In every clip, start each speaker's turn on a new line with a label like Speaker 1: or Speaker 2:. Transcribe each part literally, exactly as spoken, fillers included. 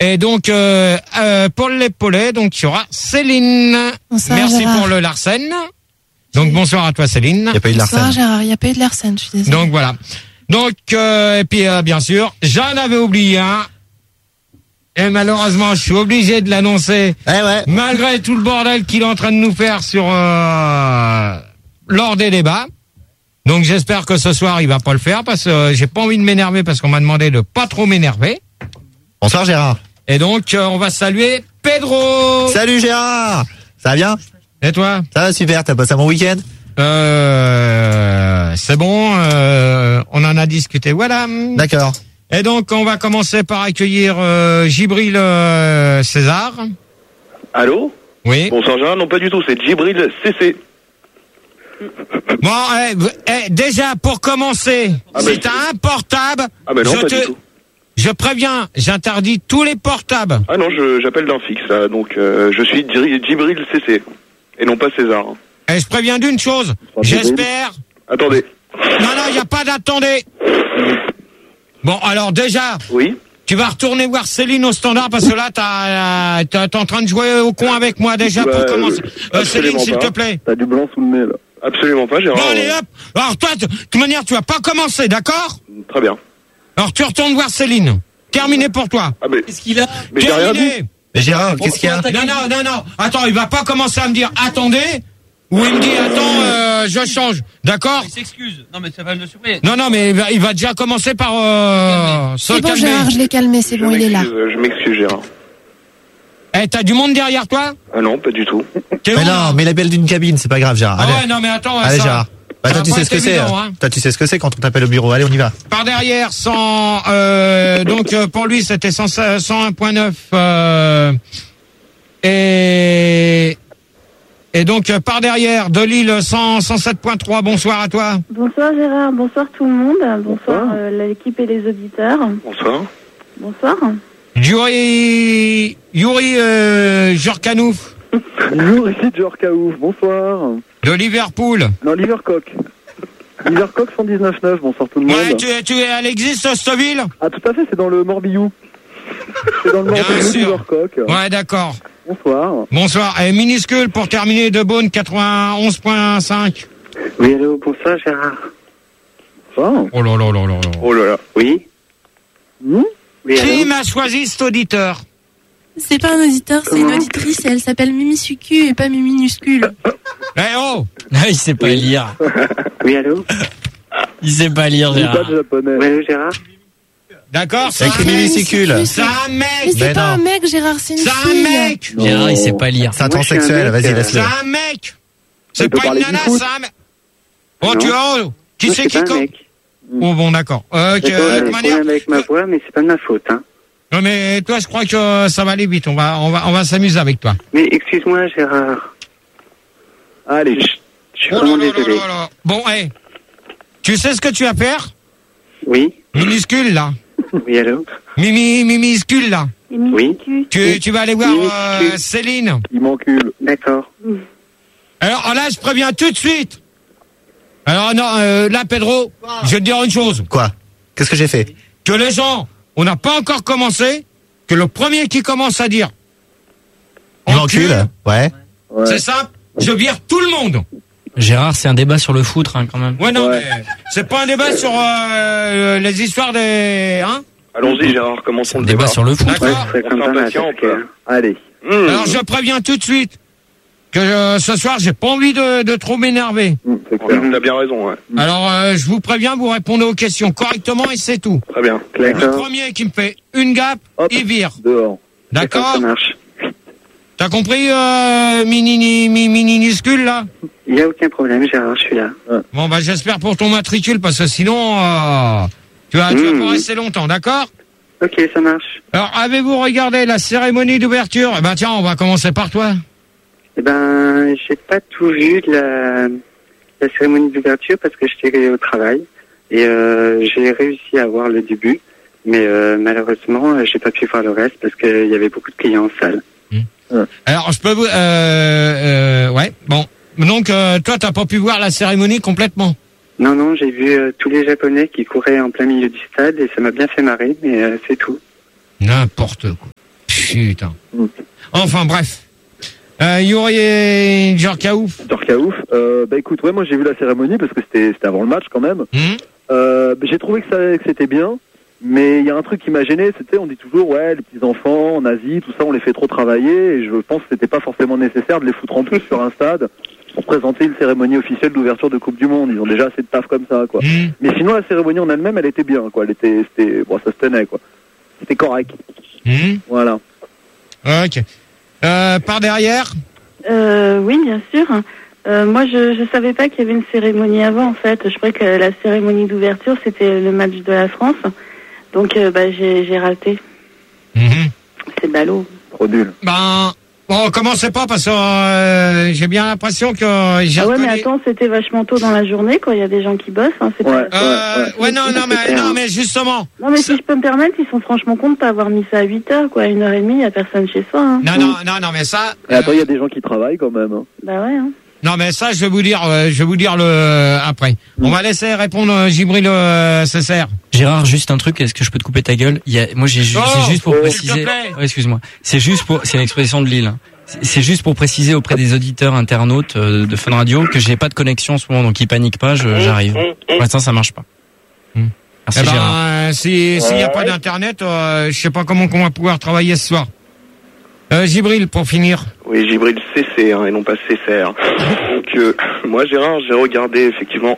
Speaker 1: Et donc, euh, euh, pour l'épaulet, donc, il y aura Céline.
Speaker 2: Bonsoir,
Speaker 1: Merci
Speaker 2: Gérard.
Speaker 1: pour le Larsen. Donc, bonsoir à toi, Céline.
Speaker 3: Il n'y a pas eu de
Speaker 2: Bonsoir
Speaker 3: Larsen.
Speaker 2: Gérard, il n'y a pas eu de Larsen, je suis désolée.
Speaker 1: Donc, voilà. Donc, euh, et puis, euh, bien sûr, j'en avais oublié un. Et malheureusement, je suis obligé de l'annoncer.
Speaker 3: Eh ouais.
Speaker 1: Malgré tout le bordel qu'il est en train de nous faire sur, euh, lors des débats. Donc, j'espère que ce soir, il va pas le faire parce que euh, j'ai pas envie de m'énerver parce qu'on m'a demandé de pas trop m'énerver.
Speaker 3: Bonsoir Gérard.
Speaker 1: Et donc, euh, on va saluer Pedro.
Speaker 3: Salut Gérard. Ça va bien?
Speaker 1: Et toi?
Speaker 3: Ça va super, t'as passé un bon week-end?
Speaker 1: Euh, c'est bon, euh, on en a discuté, voilà.
Speaker 3: D'accord.
Speaker 1: Et donc, on va commencer par accueillir euh, Djibril euh, César.
Speaker 4: Allô?
Speaker 1: Oui.
Speaker 4: Bonsoir Gérard, non pas du tout, c'est Djibril C C.
Speaker 1: Bon, eh, eh, déjà, pour commencer,
Speaker 4: Ah ben,
Speaker 1: si t'as un portable,
Speaker 4: Ah ben non,
Speaker 1: je
Speaker 4: pas
Speaker 1: te,
Speaker 4: du tout.
Speaker 1: je préviens, j'interdis tous les portables.
Speaker 4: Ah non, je, j'appelle d'un fixe là, donc euh, je suis Djiri- Djibril C C, et non pas César.
Speaker 1: Et je préviens d'une chose, j'espère...
Speaker 4: Attendez.
Speaker 1: Non, non, il n'y a pas d'attendez. Bon, alors déjà...
Speaker 4: Oui?
Speaker 1: Tu vas retourner voir Céline au standard parce que là, t'as, t'as- t'es en train de jouer au con avec moi déjà
Speaker 4: Bah,
Speaker 1: pour commencer.
Speaker 4: euh,
Speaker 1: Euh, Céline,
Speaker 4: absolument
Speaker 1: s'il
Speaker 4: pas.
Speaker 1: te plaît.
Speaker 4: T'as du blanc sous le nez là. Absolument pas, Gérard.
Speaker 1: Bon, allez, hop. Alors toi, de toute manière, tu vas pas commencer, d'accord?
Speaker 4: Très bien.
Speaker 1: Alors tu retournes voir Céline. Terminé pour toi.
Speaker 4: Ah mais,
Speaker 5: Qu'est-ce qu'il a?
Speaker 4: mais j'ai rien dit.
Speaker 1: Terminé.
Speaker 3: Mais Gérard, qu'est-ce qu'il y a?
Speaker 1: Non, non, non, non. Attends, il va pas commencer à me dire attendez, ou il me dit attends, euh, je change, d'accord?
Speaker 5: Il s'excuse. Non, mais ça va le surprendre.
Speaker 1: Non, non, mais il va, il va déjà commencer par euh, se
Speaker 2: C'est bon
Speaker 1: calmer.
Speaker 2: Gérard, je l'ai calmé, c'est
Speaker 4: Je
Speaker 2: bon, il est là.
Speaker 4: m'excuse, euh, je m'excuse Gérard.
Speaker 1: Eh, t'as du monde derrière toi?
Speaker 4: Ah non, pas du tout.
Speaker 1: T'es
Speaker 3: Mais
Speaker 1: où,
Speaker 3: non,
Speaker 1: là?
Speaker 3: mais la belle d'une cabine, c'est pas grave Gérard.
Speaker 1: Ah
Speaker 3: Allez,
Speaker 1: ouais, non, mais attends, ouais,
Speaker 3: allez
Speaker 1: ça-
Speaker 3: Gérard. Bah,
Speaker 1: ça
Speaker 3: toi
Speaker 1: va
Speaker 3: tu
Speaker 1: pas
Speaker 3: sais
Speaker 1: être
Speaker 3: ce que c'est.
Speaker 1: évident,
Speaker 3: hein.
Speaker 1: hein.
Speaker 3: Toi tu sais ce que c'est quand on t'appelle au bureau. Allez, on y va.
Speaker 1: Par derrière, cent, euh, donc euh, pour lui c'était cent, cent un virgule neuf euh, et et donc euh, par derrière de Lille cent, cent sept virgule trois. Bonsoir à toi.
Speaker 6: Bonsoir Gérard, bonsoir tout le monde, bonsoir euh, l'équipe et les auditeurs.
Speaker 4: Bonsoir.
Speaker 6: Bonsoir.
Speaker 1: Yuri Yuri euh, Jurkanouf
Speaker 7: Bonjour, ici George Kaouf, bonsoir.
Speaker 1: de Liverpool.
Speaker 7: Non, Livercock. Livercock cent dix-neuf neuf, bonsoir tout le monde.
Speaker 1: Ouais, tu, tu elle existe cette ville?
Speaker 7: Ah, tout à fait, c'est dans le Morbihan. C'est dans le
Speaker 1: Bien
Speaker 7: Morbihan,
Speaker 1: sûr.
Speaker 7: Livercock.
Speaker 1: Ouais, d'accord.
Speaker 7: Bonsoir.
Speaker 1: Bonsoir. Et minuscule pour terminer de Beaune quatre-vingt-onze virgule cinq.
Speaker 8: Oui, allô, bonsoir Gérard.
Speaker 7: Bonsoir.
Speaker 1: Oh là là là là là.
Speaker 4: Oh là là.
Speaker 8: Oui.
Speaker 7: Hmm
Speaker 8: Oui,
Speaker 1: Qui
Speaker 8: allô.
Speaker 1: m'a choisi cet auditeur?
Speaker 2: C'est pas un auditeur, c'est une auditrice et elle s'appelle Mimi Sucu et pas Mimi Minuscule.
Speaker 1: Eh oh!
Speaker 5: Ah, il sait pas lire.
Speaker 8: Oui, allô.
Speaker 5: Il sait pas lire,
Speaker 7: Je dis pas
Speaker 5: Gérard.
Speaker 7: de japonais.
Speaker 8: Oui, allô Gérard.
Speaker 1: D'accord, c'est
Speaker 3: Avec
Speaker 1: un
Speaker 3: une
Speaker 1: mec.
Speaker 3: hémisicule.
Speaker 1: C'est un
Speaker 2: Mais
Speaker 1: mec.
Speaker 2: c'est
Speaker 3: Mais
Speaker 2: pas
Speaker 3: non.
Speaker 2: un mec Gérard, c'est une
Speaker 1: C'est un
Speaker 2: fille.
Speaker 1: mec.
Speaker 5: Gérard, il sait pas lire.
Speaker 3: C'est un
Speaker 8: Moi, je suis un
Speaker 3: transsexuel.
Speaker 8: mec,
Speaker 3: Vas-y,
Speaker 8: euh,
Speaker 3: laisse-le.
Speaker 1: C'est un mec. C'est
Speaker 7: Il peut
Speaker 1: pas une
Speaker 7: parler du
Speaker 1: nana,
Speaker 7: foot.
Speaker 1: c'est un mec. Oh,
Speaker 8: Non.
Speaker 1: tu vois, oh, qui
Speaker 8: Moi,
Speaker 1: c'est
Speaker 8: c'est
Speaker 1: qui
Speaker 8: pas un
Speaker 1: com-
Speaker 8: mec.
Speaker 1: Oh, bon, d'accord. Euh, que,
Speaker 8: D'accord,
Speaker 1: de
Speaker 8: j'ai
Speaker 1: toute
Speaker 8: des
Speaker 1: manière.
Speaker 8: problèmes avec ma voix, mais c'est pas de ma faute, hein.
Speaker 1: Non, mais toi, je crois que ça va aller vite. On va, on va, on va s'amuser avec toi.
Speaker 8: Mais excuse-moi Gérard.
Speaker 7: Allez.
Speaker 8: Je, je suis
Speaker 1: Oh là
Speaker 8: vraiment
Speaker 1: là là
Speaker 8: désolé.
Speaker 1: là là. Bon, hé. Tu sais ce que tu vas faire?
Speaker 8: Oui.
Speaker 1: Minuscule, là.
Speaker 8: Oui, allô.
Speaker 1: Mimi, minuscule, là.
Speaker 6: Et Mimi
Speaker 8: Oui.
Speaker 6: Sucu.
Speaker 1: Tu, tu vas aller voir
Speaker 8: Minuscule.
Speaker 1: euh, Céline.
Speaker 7: Il m'encule.
Speaker 8: D'accord.
Speaker 1: Alors là, je préviens tout de suite. Alors non, euh, là, Pedro, je vais te dire une chose.
Speaker 3: Quoi? Qu'est-ce que j'ai fait?
Speaker 1: Que les gens, on n'a pas encore commencé, que le premier qui commence à dire
Speaker 3: Il m'encule. Ouais.
Speaker 7: Ouais.
Speaker 1: c'est simple, je vire tout le monde.
Speaker 5: Gérard, c'est un débat sur le foot, hein, quand même.
Speaker 1: Ouais, non,
Speaker 7: Ouais.
Speaker 1: mais c'est pas un débat sur euh, les histoires des... Hein?
Speaker 4: Allons-y Gérard, commençons le
Speaker 5: Débat
Speaker 4: débat.
Speaker 5: sur le foot.
Speaker 1: D'accord.
Speaker 8: Ouais, c'est
Speaker 4: On
Speaker 8: comme
Speaker 4: fait
Speaker 8: ça,
Speaker 4: impatient,
Speaker 8: parce
Speaker 4: on peut.
Speaker 8: que-
Speaker 7: Allez.
Speaker 4: Mmh.
Speaker 1: Alors je préviens tout de suite que euh, ce soir, j'ai pas envie de, de trop m'énerver.
Speaker 7: Hmm, c'est
Speaker 4: Ouais,
Speaker 7: clair.
Speaker 4: T'as bien raison, ouais.
Speaker 1: Alors euh, je vous préviens, vous répondez aux questions correctement et c'est tout.
Speaker 4: Très bien.
Speaker 1: Le
Speaker 8: D'accord.
Speaker 1: premier qui me fait une gaffe,
Speaker 7: Hop.
Speaker 1: il vire.
Speaker 7: Dehors.
Speaker 1: D'accord?
Speaker 8: Ça marche.
Speaker 1: T'as compris, euh, mini, mini, mini, minuscule, là?
Speaker 8: Il n'y a aucun problème, Gérard, je suis là.
Speaker 1: Bon, bah, j'espère pour ton matricule, parce que sinon, euh, tu vas, tu vas
Speaker 8: Mmh.
Speaker 1: pas rester longtemps, d'accord?
Speaker 8: Ok, ça marche.
Speaker 1: Alors, avez-vous regardé la cérémonie d'ouverture? Eh ben, tiens, on va commencer par toi.
Speaker 8: Eh ben, j'ai pas tout vu de la, la cérémonie d'ouverture parce que j'étais au travail et euh, j'ai réussi à voir le début, mais euh, malheureusement, j'ai pas pu voir le reste parce qu'il y avait beaucoup de clients en salle.
Speaker 1: Alors, je peux vous, euh, euh, ouais, bon. Donc, euh, toi, t'as pas pu voir la cérémonie complètement?
Speaker 8: Non, non, j'ai vu euh, tous les Japonais qui couraient en plein milieu du stade et ça m'a bien fait marrer, mais euh, c'est tout.
Speaker 1: N'importe quoi. putain. Enfin, bref. Euh, Yuri et Djorkaouf.
Speaker 7: Djorkaouf. Euh, bah écoute, ouais, moi j'ai vu la cérémonie parce que c'était c'était avant le match quand même.
Speaker 1: Mmh.
Speaker 7: Euh, bah, j'ai trouvé que, ça, que c'était bien, mais il y a un truc qui m'a gêné, c'était, on dit toujours, ouais, les petits-enfants en Asie, tout ça, on les fait trop travailler, et je pense que c'était pas forcément nécessaire de les foutre en plus sur un stade pour présenter une cérémonie officielle d'ouverture de Coupe du Monde. Ils ont déjà assez de taf comme ça, quoi.
Speaker 1: Mmh.
Speaker 7: Mais sinon, la cérémonie en elle-même, elle était bien, quoi. Elle était, c'était, bon, ça se tenait, quoi. C'était correct.
Speaker 1: Mmh.
Speaker 7: Voilà.
Speaker 1: Ok. Euh, par derrière
Speaker 6: Euh, oui, bien sûr. Euh, moi, je je savais pas qu'il y avait une cérémonie avant, en fait. Je croyais que la cérémonie d'ouverture, c'était le match de la France. Donc, euh, bah, j'ai j'ai raté.
Speaker 1: Mmh.
Speaker 6: C'est ballot.
Speaker 7: Trop nul.
Speaker 1: Ben, bon, commencez pas parce que euh, j'ai bien l'impression que j'ai
Speaker 6: Ah ouais,
Speaker 1: reconnu-
Speaker 6: mais attends, c'était vachement tôt dans la journée, quoi. Il y a des gens qui bossent. Hein, c'est
Speaker 7: Ouais.
Speaker 6: pas...
Speaker 1: Euh, ouais, non, non, mais,
Speaker 6: C'est
Speaker 1: non,
Speaker 6: clair.
Speaker 1: mais justement.
Speaker 6: Non, mais si je peux me permettre, ils sont franchement contents de pas avoir mis ça à huit heures, quoi. À une heure et demie, il y a personne chez soi. Hein.
Speaker 1: Non, non, non, non, mais ça.
Speaker 7: Et attends, il y
Speaker 1: euh,
Speaker 7: a des gens qui travaillent quand même. Hein.
Speaker 6: Bah ouais, hein.
Speaker 1: non, mais ça, je vais vous dire, euh, je vais vous dire le euh, après. On va laisser répondre euh, Gibril euh, Césaire.
Speaker 5: Gérard, juste un truc, est-ce que je peux te couper ta gueule? Il y a, moi, j'ai ju-
Speaker 1: Oh,
Speaker 5: c'est juste pour
Speaker 1: oh,
Speaker 5: préciser.
Speaker 1: s'il te plaît.
Speaker 5: Ouais, excuse-moi. C'est juste pour, c'est une expression de Lille. hein. C'est- C'est juste pour préciser auprès des auditeurs internautes euh, de Fun Radio que j'ai pas de connexion en ce moment, donc ils paniquent pas, je- j'arrive. Pour l'instant, ça marche pas.
Speaker 1: Hmm.
Speaker 5: Merci
Speaker 1: Eh ben,
Speaker 5: Gérard.
Speaker 1: euh, si s'il n'y a pas d'internet, euh, je sais pas comment on va pouvoir travailler ce soir. Euh, Gibril, pour finir.
Speaker 4: Oui, Gibril C C, hein, et non pas C C R. Donc, euh, moi, Gérard, j'ai regardé effectivement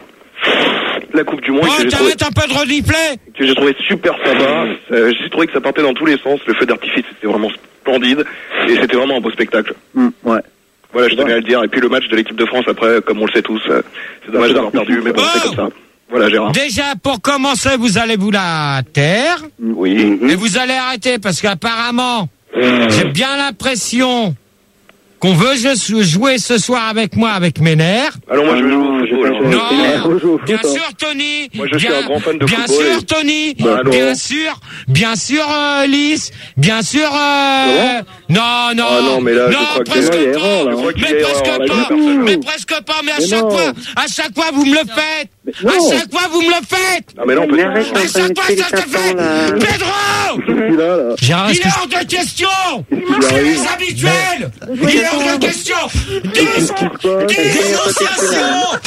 Speaker 4: la Coupe du Monde
Speaker 1: Oh,
Speaker 4: et que j'ai trouvé,
Speaker 1: t'arrêtes un peu de replay.
Speaker 4: que j'ai trouvé super sympa. Euh, j'ai trouvé que ça partait dans tous les sens. Le feu d'artifice, c'était vraiment splendide et c'était vraiment un beau spectacle.
Speaker 7: Hum, ouais.
Speaker 4: Voilà, je tenais à le dire. Et puis le match de l'équipe de France, après, comme on le sait tous, euh, c'est dommage d'avoir perdu, mais bon, c'est
Speaker 1: Oh.
Speaker 4: comme ça. Voilà, Gérard.
Speaker 1: Déjà, pour commencer, vous allez vous la taire
Speaker 4: Oui.
Speaker 1: et vous allez arrêter parce qu'apparemment, j'ai bien l'impression qu'on veut je- jouer ce soir avec moi, avec mes nerfs.
Speaker 4: Alors moi, je vais jouer au
Speaker 7: j'ai
Speaker 4: football.
Speaker 7: pas
Speaker 4: hein.
Speaker 7: joué.
Speaker 1: Non,
Speaker 7: On joue au foot,
Speaker 1: bien
Speaker 7: hein.
Speaker 1: sûr, Tony.
Speaker 4: Moi, je suis
Speaker 1: bien,
Speaker 4: un grand fan de
Speaker 1: bien
Speaker 4: football
Speaker 1: sûr,
Speaker 4: et-
Speaker 1: Tony.
Speaker 4: Bah, alors.
Speaker 1: bien sûr, bien sûr, euh, Lys. Bien sûr. Euh... Non, non.
Speaker 4: Ah non, mais là, je
Speaker 1: non,
Speaker 4: crois que-
Speaker 1: presque
Speaker 7: Non, il y a
Speaker 1: pas.
Speaker 7: erreur, là.
Speaker 4: Je crois qu'il y
Speaker 1: Mais
Speaker 4: a
Speaker 1: presque
Speaker 4: erreur, là, il y a
Speaker 1: pas.
Speaker 4: personne.
Speaker 1: Mais presque pas. Mais à
Speaker 7: Mais
Speaker 1: chaque
Speaker 7: non.
Speaker 1: fois, à chaque fois, vous me le faites.
Speaker 7: non.
Speaker 1: À chaque fois, vous me le faites.
Speaker 4: Ah, mais là, on peut...
Speaker 8: Mais arrête,
Speaker 1: À
Speaker 8: on
Speaker 1: chaque
Speaker 8: va
Speaker 1: fois,
Speaker 8: mettre
Speaker 1: ça
Speaker 8: les
Speaker 1: se fait.
Speaker 8: tapants, là.
Speaker 1: Pedro,
Speaker 7: Celui-là, là.
Speaker 5: Gérard,
Speaker 1: il
Speaker 5: est-ce
Speaker 1: est
Speaker 5: que je...
Speaker 1: hors de question.
Speaker 7: Qu'est-ce qu'il
Speaker 1: C'est
Speaker 7: arrive
Speaker 1: les habituels. Il est hors de question. Dis-
Speaker 7: Qu'est-ce qui se passe
Speaker 1: Dénonciation.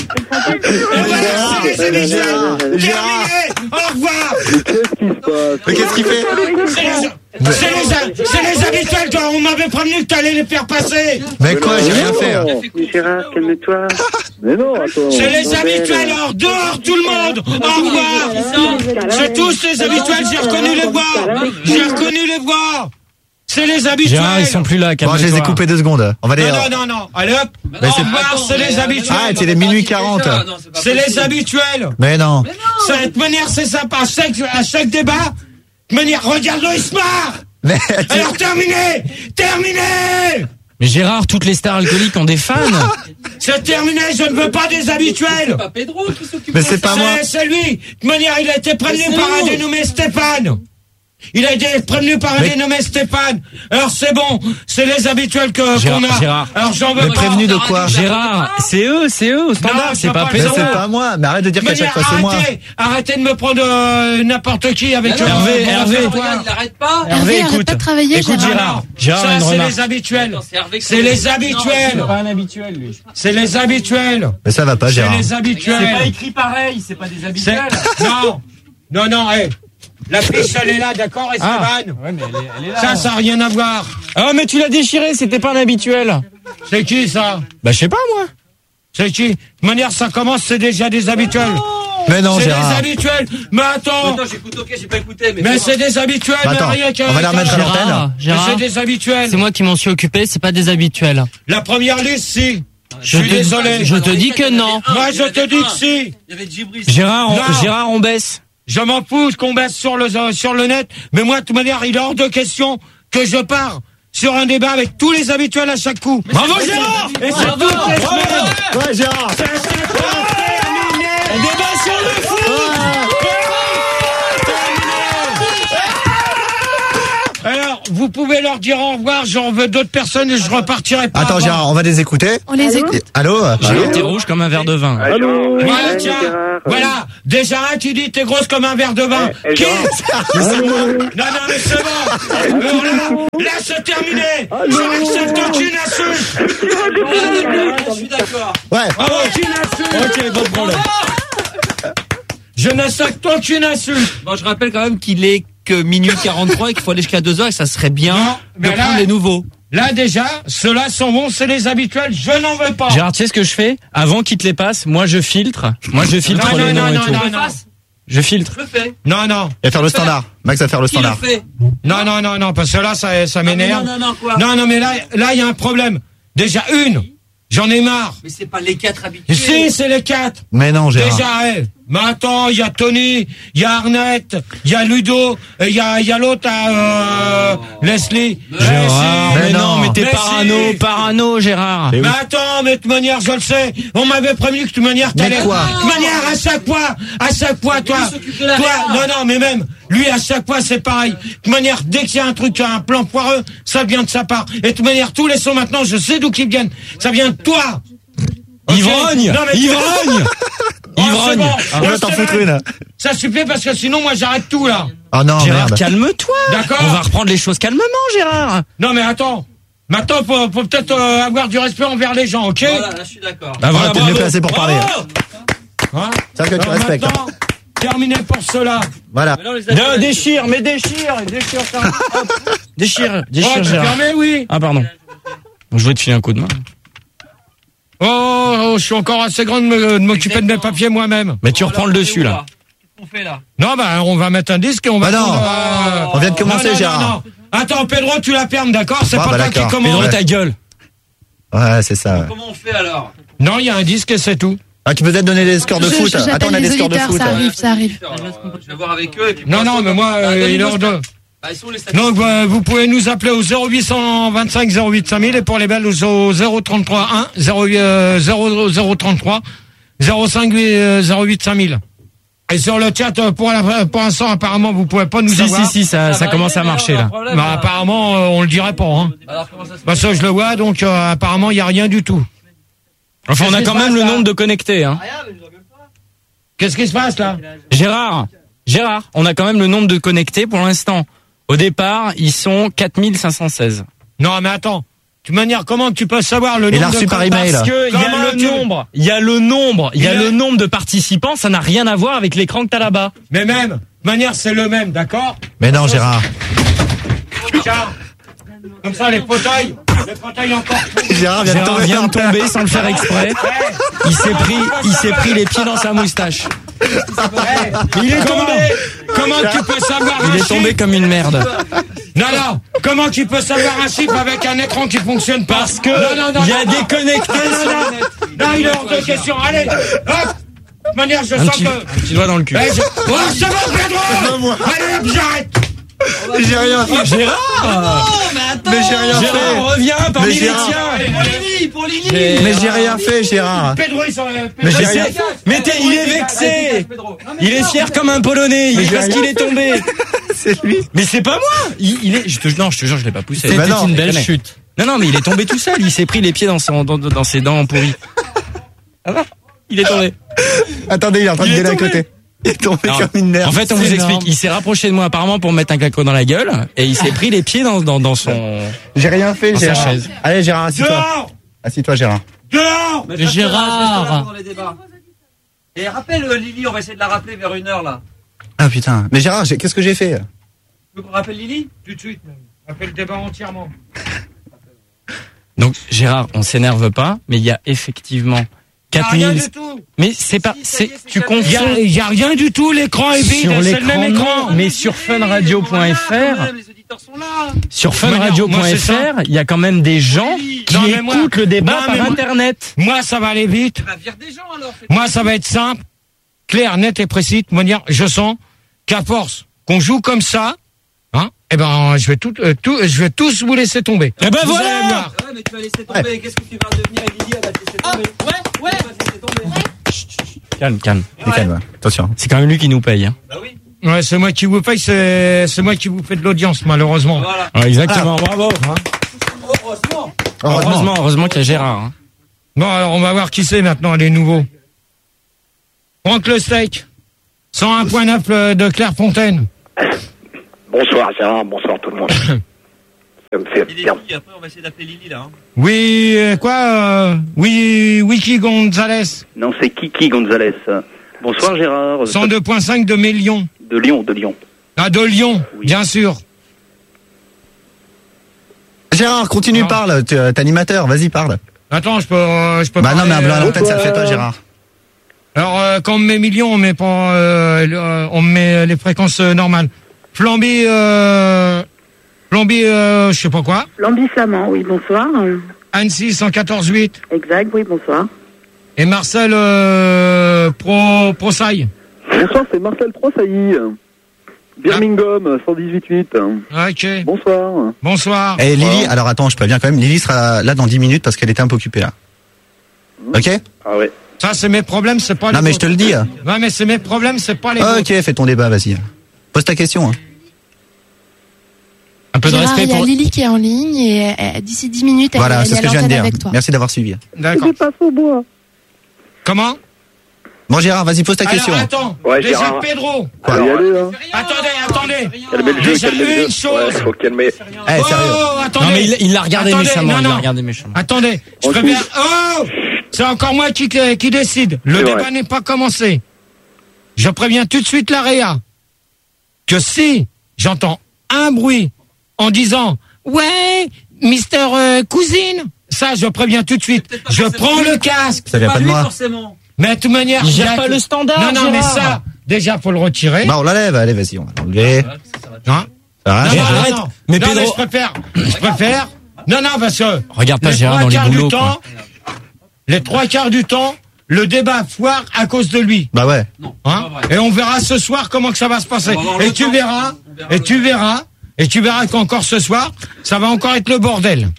Speaker 1: Et voilà, c'est les habituels. Terminé. Au revoir.
Speaker 7: Qu'est-ce qui se passe
Speaker 3: Mais qu'est-ce qu'il fait?
Speaker 1: C'est les, c'est les, a- c'est les habituels quand on m'avait prévenu que t'allais les faire passer.
Speaker 3: Mais quoi, j'ai rien fait. hein.
Speaker 7: Non.
Speaker 8: Gérard, calme-toi.
Speaker 7: Mais non, attends.
Speaker 1: C'est les
Speaker 8: Bordel.
Speaker 1: habituels. Alors dehors tout le monde. Au revoir. C'est tous les habituels. J'ai reconnu les voix. J'ai reconnu les voix. C'est les habituels.
Speaker 5: Gérard, ils sont plus là,
Speaker 3: Bon,
Speaker 5: calme-toi.
Speaker 3: je les ai coupés deux secondes. On va les...
Speaker 1: Non, non, non, non. Allez hop.
Speaker 3: Mais
Speaker 1: Au
Speaker 3: c'est-
Speaker 1: revoir. C'est les habituels.
Speaker 3: Ah, c'est les minuit quarante.
Speaker 1: C'est les habituels.
Speaker 3: Mais non.
Speaker 1: Ça, de toute manière, c'est sympa. À chaque, à chaque débat, de manière, regarde-le, il se marre.
Speaker 3: Mais
Speaker 1: Alors, terminé. Terminé.
Speaker 5: Mais Gérard, toutes les stars alcooliques ont des fans.
Speaker 1: C'est terminé. Je ne veux pas des habituels.
Speaker 3: mais c'est pas moi.
Speaker 1: C'est c'est lui. De toute manière, il a été prévenu par un dénommé Stéphane. Il a été prévenu par un
Speaker 3: Mais-
Speaker 1: dénommé Stéphane. Alors c'est bon, c'est les habituels que
Speaker 5: Gérard,
Speaker 1: qu'on a.
Speaker 5: Gérard.
Speaker 1: Alors j'en veux
Speaker 3: Mais
Speaker 1: pas.
Speaker 3: prévenu de quoi?
Speaker 5: Gérard, c'est eux, c'est eux au standard,
Speaker 1: Non,
Speaker 5: c'est
Speaker 1: je
Speaker 5: pas
Speaker 1: peux
Speaker 3: Mais
Speaker 1: pas
Speaker 5: Pedro.
Speaker 3: c'est pas moi. Mais arrête de dire
Speaker 1: De
Speaker 3: qu'à chaque
Speaker 1: manière,
Speaker 3: fois c'est moi.
Speaker 1: arrêtez, arrêtez de me prendre euh, n'importe qui avec.
Speaker 5: non,
Speaker 1: euh,
Speaker 5: Hervé,
Speaker 1: mon
Speaker 5: Hervé.
Speaker 1: répertoire.
Speaker 5: Hervé,
Speaker 2: Hervé, arrête
Speaker 5: écoute.
Speaker 2: pas de travailler,
Speaker 5: Écoute,
Speaker 2: Gérard.
Speaker 5: Gérard. Gérard,
Speaker 1: Ça
Speaker 5: une
Speaker 1: c'est
Speaker 5: remarque.
Speaker 1: les habituels. C'est les habituels.
Speaker 5: un habituel, lui.
Speaker 1: C'est les habituels.
Speaker 3: Mais ça va pas,
Speaker 1: C'est
Speaker 3: Gérard.
Speaker 1: les habituels.
Speaker 5: écrit pareil, c'est pas des
Speaker 1: C'est- Non, non, non. Hey. La fiche elle est là, d'accord, Esteban.
Speaker 5: Ouais, mais elle est, elle est là.
Speaker 1: Ça, ça n'a rien à voir.
Speaker 5: Ah, mais tu l'as déchiré, c'était pas un habituel.
Speaker 1: C'est qui ça?
Speaker 5: Bah, je sais pas, moi.
Speaker 1: C'est qui? De toute manière, ça commence, c'est déjà des habituels.
Speaker 3: Mais non,
Speaker 1: C'est des
Speaker 3: Gérard.
Speaker 1: habituels. Mais attends.
Speaker 9: j'écoute, ok, j'ai pas écouté, mais.
Speaker 1: Mais c'est des habituels.
Speaker 3: Bah, attends,
Speaker 1: rien qu'à-
Speaker 3: on va la remettre à
Speaker 1: qu'à-
Speaker 3: l'antenne.
Speaker 5: Gérard,
Speaker 1: Mais
Speaker 5: Gérard,
Speaker 1: c'est des habituels.
Speaker 5: c'est moi qui m'en suis occupé, c'est pas des habituels.
Speaker 1: La première liste, si. Je
Speaker 5: Je
Speaker 1: suis
Speaker 5: te-
Speaker 1: désolé.
Speaker 5: Je te dis que non.
Speaker 1: Moi, je te dis que si.
Speaker 9: Il y avait Djibril.
Speaker 5: Gérard, on,
Speaker 1: Non.
Speaker 5: Gérard, on baisse.
Speaker 1: Je m'en fous qu'on baisse sur le, sur le net. Mais moi, de toute manière, il est hors de question que je pars sur un débat avec tous les habituels à chaque coup. Bravo, Gérard! Et c'est toutes les semaines.
Speaker 3: Ouais, Gérard.
Speaker 1: C'est à chaque fois terminé. Un débat sur le foot. Alors, vous pouvez leur dire au revoir, j'en veux d'autres personnes et je repartirai pas.
Speaker 3: Attends,
Speaker 1: avant.
Speaker 3: Gérard, on va les écouter.
Speaker 2: On les écoute.
Speaker 3: Et- Allô?
Speaker 5: Gérard, t'es rouge comme un verre de vin.
Speaker 4: Ah, Gérard.
Speaker 1: Voilà,
Speaker 8: Ouais,
Speaker 1: tiens.
Speaker 8: Gérard.
Speaker 1: Voilà. Déjà, tu dis t'es grosse comme un verre de vin.
Speaker 8: Eh,
Speaker 1: Qui
Speaker 8: Gérard.
Speaker 1: Non, non, mais c'est bon. Alors là, là, c'est terminé. J'accepte aucune insulte.
Speaker 5: Je suis d'accord.
Speaker 3: Ouais.
Speaker 1: Aucune insulte.
Speaker 5: Ok, pas de problème.
Speaker 1: Je n'accepte aucune insulte.
Speaker 5: Bon, je rappelle quand même qu'il est que minuit quarante-trois et qu'il faut aller jusqu'à deux heures et que ça serait bien
Speaker 1: Non,
Speaker 5: de
Speaker 1: mais là-
Speaker 5: prendre les nouveaux.
Speaker 1: Là déjà, ceux-là sont bons, c'est les habituels, je n'en veux pas.
Speaker 5: Gérard, tu sais ce que je fais? Avant qu'il te les passe, moi je filtre. Moi je filtre
Speaker 1: Non,
Speaker 5: les
Speaker 1: non,
Speaker 5: noms
Speaker 1: non,
Speaker 5: et
Speaker 1: non,
Speaker 5: tout.
Speaker 1: non, non.
Speaker 5: Je filtre.
Speaker 9: Je le fais.
Speaker 1: Non, non,
Speaker 3: Il va faire le standard. Max va faire le
Speaker 9: Qui le
Speaker 3: standard.
Speaker 9: fait?
Speaker 1: non, non, non, non, parce que là, ça, ça m'énerve.
Speaker 9: Non, non, non, quoi?
Speaker 1: Non, non, mais là, là, il y a un problème. Déjà, une, j'en ai marre.
Speaker 9: Mais c'est pas les quatre habitués.
Speaker 1: Si, c'est les quatre.
Speaker 3: Mais non, Gérard.
Speaker 1: Déjà, eh, mais attends, il y a Tony, il y a Arnett, il y a Ludo, il y a, il y a l'autre, euh, Leslie. Mais
Speaker 5: Gérard,
Speaker 1: si.
Speaker 5: mais
Speaker 3: Mais
Speaker 5: non,
Speaker 3: non.
Speaker 5: mais t'es
Speaker 1: Mais
Speaker 5: parano,
Speaker 1: si.
Speaker 5: parano, Gérard.
Speaker 3: Mais
Speaker 1: Mais
Speaker 3: oui.
Speaker 1: attends, mais de toute manière, je le sais. On m'avait prévenu que de toute manière,
Speaker 3: Mais
Speaker 1: t'allais.
Speaker 3: quoi?
Speaker 1: De toute manière, à chaque fois, à chaque fois, toi,
Speaker 9: lui s'occupe de la
Speaker 1: toi,
Speaker 9: réa.
Speaker 1: non, non, mais même, lui, à chaque fois, c'est pareil. De toute manière, dès qu'il y a un truc, un plan foireux, ça vient de sa part. Et de toute manière, tous les sons maintenant, je sais d'où qu'ils viennent. Ça vient de toi. Ok?
Speaker 5: Ivrogne,
Speaker 1: Non, mais tu-
Speaker 5: ivrogne.
Speaker 1: Oh, c'est
Speaker 5: Ivrogne.
Speaker 1: bon.
Speaker 3: On
Speaker 1: Oh,
Speaker 3: va t'en
Speaker 1: c'est
Speaker 3: foutre
Speaker 1: bon.
Speaker 3: une.
Speaker 1: Ça suffit parce que sinon, moi, j'arrête tout, là.
Speaker 3: Oh non,
Speaker 5: Gérard,
Speaker 3: merde.
Speaker 5: calme-toi.
Speaker 1: D'accord.
Speaker 5: On va reprendre les choses calmement, Gérard.
Speaker 1: Non, mais attends. Maintenant, faut, faut peut-être euh, avoir du respect envers les gens, ok?
Speaker 9: Voilà, là, je suis d'accord.
Speaker 5: Bah
Speaker 3: Ah, t'es mieux placé pour parler.
Speaker 1: Hein?
Speaker 3: C'est vrai que tu
Speaker 1: Alors
Speaker 3: respectes.
Speaker 1: maintenant, terminé pour cela.
Speaker 3: Voilà.
Speaker 9: Mais non, les
Speaker 5: Non,
Speaker 9: habitués-
Speaker 5: déchire, mais déchire, déchire ça. Hop. Déchire,
Speaker 1: Oh,
Speaker 5: déchire,
Speaker 1: t'as
Speaker 5: Gérard.
Speaker 1: fermé, oui.
Speaker 5: Ah, pardon. Je voulais te filer un coup de main.
Speaker 1: Oh, oh, je suis encore assez grand de me- de m'occuper de mes papiers moi-même.
Speaker 5: Mais tu
Speaker 9: Alors,
Speaker 5: reprends le
Speaker 9: on est
Speaker 5: dessus,
Speaker 9: où,
Speaker 5: là.
Speaker 9: Qu'est-ce qu'on fait là?
Speaker 1: Non, bah, on va mettre un disque et on va...
Speaker 3: Bah non.
Speaker 1: prendre, euh,
Speaker 3: On vient de commencer,
Speaker 1: non, non,
Speaker 3: Gérard.
Speaker 1: non, non. Attends, Pedro, tu la fermes, d'accord? C'est
Speaker 3: Ah,
Speaker 1: pas
Speaker 3: bah,
Speaker 1: toi qui
Speaker 3: d'accord.
Speaker 1: commence.
Speaker 5: Pedro,
Speaker 3: Ouais.
Speaker 5: ta gueule.
Speaker 3: Ouais, c'est ça. ouais.
Speaker 9: Comment on fait alors?
Speaker 1: Non, il y a un disque et c'est tout.
Speaker 3: Ah, tu peux peut-être donner des scores de
Speaker 2: Je-
Speaker 3: foot.
Speaker 2: je-
Speaker 3: Attends,
Speaker 2: j'appelle
Speaker 3: on a
Speaker 2: les
Speaker 3: des scores de
Speaker 2: auditeurs,
Speaker 3: foot.
Speaker 2: ça arrive, ça arrive.
Speaker 9: Alors, je vais voir avec eux et puis.
Speaker 1: Non,
Speaker 9: pour
Speaker 1: non,
Speaker 9: l'instant,
Speaker 1: mais moi,
Speaker 9: bah,
Speaker 1: euh,
Speaker 9: donnez-nous
Speaker 1: il leur
Speaker 9: ce-
Speaker 1: donne.
Speaker 9: Bah, ils sont les statistiques.
Speaker 1: Donc, euh, vous pouvez nous appeler au zéro huit cent vingt-cinq zéro huit cinq mille et pour les Belges au zéro trente-trois un zéro zéro trente-trois zéro cinq zéro huit cinq mille. Et sur le chat, euh, pour la- pour l'instant, apparemment, vous pouvez pas nous
Speaker 5: Si,
Speaker 1: avoir.
Speaker 5: si, si, ça, ça
Speaker 9: va
Speaker 5: commence
Speaker 9: aller,
Speaker 5: à
Speaker 9: mais
Speaker 5: marcher,
Speaker 9: on a un
Speaker 5: là.
Speaker 9: problème,
Speaker 1: Bah,
Speaker 9: là.
Speaker 1: apparemment, euh, on le dirait pas, hein.
Speaker 9: Alors, comment ça se
Speaker 1: Bah,
Speaker 9: passe?
Speaker 1: ça, je le vois, donc, euh, apparemment, il y a rien du tout.
Speaker 5: Enfin, on a
Speaker 1: Qu'est-ce
Speaker 5: quand
Speaker 1: qui se
Speaker 5: même
Speaker 1: passe,
Speaker 5: le
Speaker 1: là
Speaker 5: nombre de connectés, hein.
Speaker 9: Rien, mais je vois même pas.
Speaker 1: Qu'est-ce qui se passe, là?
Speaker 5: Gérard, Gérard, on a quand même le nombre de connectés pour l'instant. Au départ, ils sont quatre mille cinq cent seize.
Speaker 1: Non, mais attends. De toute manière, comment tu peux savoir le
Speaker 3: Il a
Speaker 1: nombre
Speaker 3: reçu
Speaker 1: de
Speaker 3: par
Speaker 1: contacts?
Speaker 3: email.
Speaker 5: Parce que il y a
Speaker 1: Comment
Speaker 5: le
Speaker 1: tu-
Speaker 5: nombre, il y a le nombre, il y a
Speaker 1: Il a-
Speaker 5: le nombre de participants, ça n'a rien à voir avec l'écran que t'as là-bas.
Speaker 1: Mais même, de toute manière, c'est le même, d'accord?
Speaker 3: Mais non, Gérard.
Speaker 1: Tiens. Comme ça, les fauteuils, les fauteuils encore.
Speaker 3: Gérard vient de
Speaker 5: Gérard
Speaker 3: tomber.
Speaker 5: vient de tomber sans le faire exprès. Il s'est pris, il s'est pris les pieds dans sa moustache.
Speaker 1: Il est tombé. Comment tu peux savoir un
Speaker 5: Il est tombé
Speaker 1: chiffre?
Speaker 5: comme une merde.
Speaker 1: Non, non. Comment tu peux savoir un chiffre avec un écran qui fonctionne pas?
Speaker 5: Parce que
Speaker 1: non, non, non,
Speaker 5: il y a
Speaker 1: non,
Speaker 5: des
Speaker 1: non.
Speaker 5: connectés
Speaker 1: Non,
Speaker 5: sur
Speaker 1: non,
Speaker 5: le
Speaker 1: non. Non, il est hors de question. Allez, hop. De toute manière, je
Speaker 5: Un
Speaker 1: sens
Speaker 5: petit,
Speaker 1: que.
Speaker 5: un petit doigt dans le cul.
Speaker 1: Eh, je... Oh, c'est bon, Pedro. Allez, j'arrête.
Speaker 3: J'ai rien fait.
Speaker 5: Gérard,
Speaker 3: Mais j'ai rien
Speaker 5: Gérard,
Speaker 3: fait.
Speaker 5: reviens parmi
Speaker 3: Mais
Speaker 5: les
Speaker 3: Gérard.
Speaker 5: tiens.
Speaker 9: Pour Lily, pour Lily.
Speaker 5: J'ai-
Speaker 3: Mais j'ai rien fait, Gérard.
Speaker 1: Pedro, il s'en
Speaker 3: Mais j'ai rien.
Speaker 5: Mais t'es- il est vexé. Il est fier comme un Polonais. Il est parce qu'il est tombé.
Speaker 3: C'est lui.
Speaker 5: Mais c'est pas moi. Il, il est. Je te, non, je te jure, je l'ai pas poussé.
Speaker 3: C'était une
Speaker 5: belle chute. Non, non, mais il est tombé tout seul. Il s'est pris les pieds dans son, dans, dans ses dents pourries. Ah va. Il est tombé.
Speaker 3: Attendez, il est en train de
Speaker 5: Il est
Speaker 3: gueuler à
Speaker 5: tombé.
Speaker 3: côté. Il est tombé
Speaker 5: Non.
Speaker 3: comme une nerf.
Speaker 5: En fait, on vous explique. Il s'est rapproché de moi apparemment pour me mettre un claquot dans la gueule et il s'est pris les pieds dans, dans, dans son.
Speaker 3: J'ai rien fait,
Speaker 5: Dans sa
Speaker 3: Gérard.
Speaker 5: chaise.
Speaker 3: Allez, Gérard, assis-toi.
Speaker 1: Dehors.
Speaker 3: Assis-toi, Gérard.
Speaker 1: Dehors.
Speaker 9: Mais Gérard.
Speaker 5: Gérard.
Speaker 9: Dans les débats. Et rappelle euh, Lily, on va essayer de la rappeler vers une heure là.
Speaker 3: Ah putain. Mais Gérard, j'ai- qu'est-ce que j'ai fait?
Speaker 9: Tu veux qu'on rappelle Lily?
Speaker 1: Tout de suite, même. Appelle le débat entièrement.
Speaker 5: Donc Gérard, on s'énerve pas, mais il y a effectivement quatre
Speaker 1: Rien
Speaker 5: mille.
Speaker 1: du tout.
Speaker 5: Mais c'est pas,
Speaker 9: Si, ça y
Speaker 5: c'est,
Speaker 9: est, c'est
Speaker 5: tu
Speaker 9: calmé.
Speaker 1: Il y a,
Speaker 5: confonds.
Speaker 1: il y a rien du tout, l'écran est vide,
Speaker 5: Sur
Speaker 1: c'est
Speaker 5: l'écran,
Speaker 1: le même écran.
Speaker 5: non, mais sur funradio point f r,
Speaker 9: Les auditeurs sont là.
Speaker 5: sur
Speaker 1: Moi,
Speaker 5: funradio point
Speaker 1: c'est
Speaker 5: f
Speaker 1: ça.
Speaker 5: r, il y a quand même des gens qui
Speaker 1: Non, mais moi-
Speaker 5: écoutent le débat
Speaker 1: non, mais
Speaker 5: par
Speaker 1: moi-
Speaker 5: internet.
Speaker 1: Moi, ça va aller vite.
Speaker 9: Bah, vire des gens alors. fais-
Speaker 1: Moi, ça va être simple, clair, net et précis. De manière, je sens qu'à force qu'on joue comme ça, hein, eh ben, je vais tout, euh, tout, je vais tous vous laisser tomber.
Speaker 5: Eh ben
Speaker 1: Vous
Speaker 5: voilà.
Speaker 1: allez voir.
Speaker 9: Ouais, mais tu vas laisser tomber. Qu'est-ce que tu vas devenir et Lily, elle va te laisser tomber. Ouais, ouais. Elle va te laisser tomber.
Speaker 5: Calme, calme.
Speaker 3: C'est calme, ouais. Attention.
Speaker 5: C'est quand même lui qui nous paye. Hein.
Speaker 9: Bah oui.
Speaker 1: Ouais, c'est moi qui vous paye, c'est, c'est moi qui vous fais de l'audience, malheureusement.
Speaker 9: Voilà.
Speaker 5: Ouais, exactement. Bravo.
Speaker 9: Heureusement.
Speaker 5: Heureusement, heureusement qu'il y a Gérard. Hein.
Speaker 1: Bon, alors, on va voir qui c'est maintenant, les nouveaux. Franck Le Steak. cent un point neuf de Clairefontaine.
Speaker 4: Bonsoir Gérard, bonsoir tout le monde. Ça me fait
Speaker 9: Il est
Speaker 4: bien.
Speaker 9: qui après on va essayer d'appeler Lily là. Hein.
Speaker 1: Oui, euh, quoi euh, Oui, Wiki Gonzalez.
Speaker 10: Non, c'est Kiki Gonzalez. Bonsoir Gérard.
Speaker 1: cent deux virgule cinq de mes Lyon.
Speaker 10: De Lyon, de Lyon.
Speaker 1: Ah, de Lyon,
Speaker 10: Oui.
Speaker 1: bien sûr.
Speaker 3: Gérard, continue,
Speaker 1: Non.
Speaker 3: parle. T'es euh, t'es animateur, vas-y, parle.
Speaker 1: Attends, je peux, euh, je peux
Speaker 3: Bah non, mais un
Speaker 1: parler,
Speaker 3: blanc à
Speaker 1: euh,
Speaker 3: l'antenne, ça le fait pas, Gérard.
Speaker 1: Alors, euh, quand on met millions, on met pas, euh, le- euh, on met les fréquences euh, normales. Flamby, euh, Flamby, euh, je sais pas quoi.
Speaker 6: Lambi Flamand, oui, bonsoir.
Speaker 1: Annecy cent quatorze virgule huit.
Speaker 6: Exact, oui, bonsoir.
Speaker 1: Et Marcel, euh, Pro, Prosaille.
Speaker 7: Bonsoir, c'est Marcel Trosailly. Birmingham, cent dix-huit huit.
Speaker 1: Ok.
Speaker 7: Bonsoir.
Speaker 1: Bonsoir.
Speaker 3: Et Lily, alors attends, je préviens quand même, Lily sera là dans dix minutes parce qu'elle était un peu occupée là. Ok?
Speaker 10: Ah ouais.
Speaker 1: Ça, c'est mes problèmes, c'est pas les
Speaker 3: Non, mais je te le dis.
Speaker 1: Ouais, mais c'est mes problèmes, c'est pas les
Speaker 3: Ok,
Speaker 1: vôtres.
Speaker 3: fais ton débat, vas-y. Pose ta question. Hein.
Speaker 5: Un peu de
Speaker 2: Gérard,
Speaker 5: respect
Speaker 2: il y a
Speaker 5: pour.
Speaker 2: Lily qui est en ligne et euh, d'ici dix minutes, elle,
Speaker 3: Voilà,
Speaker 2: elle
Speaker 3: c'est
Speaker 2: est
Speaker 3: ce
Speaker 2: à
Speaker 3: que je viens de
Speaker 2: l'antenne
Speaker 3: dire.
Speaker 2: avec toi.
Speaker 3: Merci d'avoir suivi.
Speaker 1: D'accord.
Speaker 7: Je passe au bois.
Speaker 1: Comment?
Speaker 3: Bon, Gérard, vas-y, pose ta question.
Speaker 1: Alors, attends.
Speaker 4: Ouais,
Speaker 1: Déjà,
Speaker 4: Gérard.
Speaker 1: Pedro.
Speaker 3: Quoi
Speaker 7: Allez, allez, hein.
Speaker 1: Attendez, attendez.
Speaker 4: Calmez le jeu,
Speaker 1: Déjà,
Speaker 4: calmez le
Speaker 1: une
Speaker 4: jeu.
Speaker 1: chose.
Speaker 4: Ouais, faut calmer.
Speaker 3: Eh, sérieux.
Speaker 1: Oh, attendez.
Speaker 5: Non mais il il l'a regardé
Speaker 1: Attendez,
Speaker 5: méchamment,
Speaker 1: non,
Speaker 5: il l'a
Speaker 1: non.
Speaker 5: regardé méchamment.
Speaker 1: Attendez, je
Speaker 7: Ensuite.
Speaker 1: préviens. Oh, c'est encore moi qui, qui décide. Le
Speaker 4: C'est
Speaker 1: débat
Speaker 4: vrai.
Speaker 1: n'est pas commencé. Je préviens tout de suite la Réa que si j'entends un bruit en disant ouais, Mister euh, Cousine, ça je préviens tout de suite.
Speaker 9: Peut-être pas
Speaker 1: Je
Speaker 9: forcément
Speaker 1: prends
Speaker 9: lui.
Speaker 1: le casque.
Speaker 3: Ça vient pas de
Speaker 9: lui
Speaker 3: moi.
Speaker 9: forcément.
Speaker 1: Mais de toute manière,
Speaker 5: Il gère
Speaker 1: y a
Speaker 5: pas
Speaker 1: que-
Speaker 5: le standard,
Speaker 1: Non, non, mais
Speaker 5: Gérard.
Speaker 1: ça, déjà faut le retirer.
Speaker 3: Bah, on l'enlève, allez, vas-y, on va l'enlever.
Speaker 1: Hein
Speaker 3: Ça va,
Speaker 1: Non,
Speaker 3: Gérard
Speaker 1: non,
Speaker 5: arrête.
Speaker 1: non.
Speaker 5: Mais
Speaker 1: Non,
Speaker 5: Pedro-
Speaker 1: je préfère. Je préfère. Non, non, parce que.
Speaker 5: Regarde pas
Speaker 1: les
Speaker 5: Gérard
Speaker 1: trois
Speaker 5: dans les
Speaker 1: quarts
Speaker 5: boulots,
Speaker 1: du temps, les trois quarts du temps, le débat foire à cause de lui.
Speaker 3: Bah ouais.
Speaker 9: Non.
Speaker 1: Hein
Speaker 9: c'est pas vrai.
Speaker 1: et on verra ce soir comment que ça va se passer.
Speaker 9: On va voir
Speaker 1: Et
Speaker 9: le
Speaker 1: tu
Speaker 9: temps.
Speaker 1: verras,
Speaker 9: On verra
Speaker 1: et
Speaker 9: le
Speaker 1: tu
Speaker 9: temps.
Speaker 1: verras, et tu verras qu'encore ce soir, ça va encore être le bordel.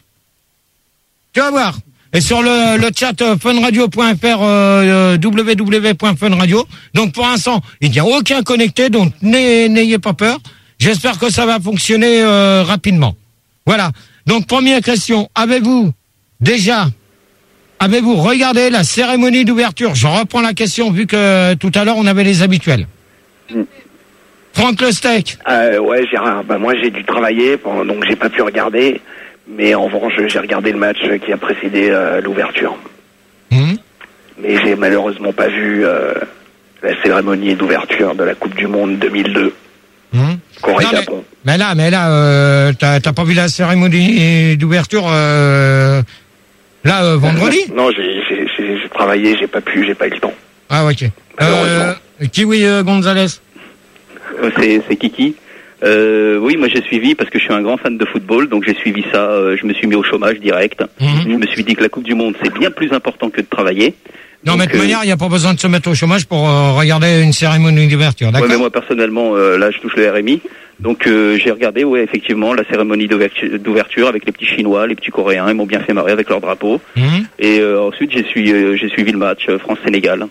Speaker 1: Tu vas voir. Et sur le, le chat euh, funradio point f r, euh, w w w point funradio. Donc pour l'instant, il n'y a aucun connecté, donc n'ayez n'ayez pas peur. J'espère que ça va fonctionner euh, rapidement. Voilà. Donc première question, avez-vous déjà, avez-vous regardé la cérémonie d'ouverture? Je reprends la question vu que tout à l'heure on avait les habituels.
Speaker 4: Mm.
Speaker 1: Franck Le Steak.
Speaker 4: Euh, ouais, Gérard, bah moi j'ai dû travailler, pendant- donc j'ai pas pu regarder. Mais en revanche, j'ai regardé le match qui a précédé euh, l'ouverture.
Speaker 1: Hmm.
Speaker 4: Mais j'ai malheureusement pas vu euh, la cérémonie d'ouverture de la Coupe du Monde deux mille deux.
Speaker 1: Hmm.
Speaker 4: Corée-Japon.
Speaker 1: Mais là, mais là, euh, t'as t'as pas vu la cérémonie d'ouverture euh, là euh, vendredi?
Speaker 4: Non, j'ai j'ai- j'ai- j'ai travaillé, j'ai pas pu, j'ai pas eu le temps.
Speaker 1: Ah ok.
Speaker 4: Malheureusement.
Speaker 1: Euh, Kiwi euh, Gonzalez.
Speaker 10: Euh, C'est c'est Kiki. Euh, oui, moi j'ai suivi parce que je suis un grand fan de football, donc j'ai suivi ça. euh, je me suis mis au chômage direct.
Speaker 1: Mhm.
Speaker 10: Je me suis dit que la Coupe du Monde c'est bien plus important que de travailler.
Speaker 1: Non,
Speaker 10: Donc,
Speaker 1: mais de toute
Speaker 10: euh,
Speaker 1: manière, il n'y a pas besoin de se mettre au chômage pour euh, regarder une cérémonie d'ouverture,
Speaker 10: Ouais,
Speaker 1: d'accord?
Speaker 10: mais moi personnellement, euh, là je touche le R M I, donc euh, j'ai regardé, ouais, effectivement, la cérémonie d'ouvertu- d'ouverture avec les petits Chinois, les petits Coréens, ils m'ont bien fait marrer avec leur drapeau.
Speaker 1: Mhm.
Speaker 10: Et euh, ensuite j'ai suivi, euh, j'ai suivi le match euh, France-Sénégal.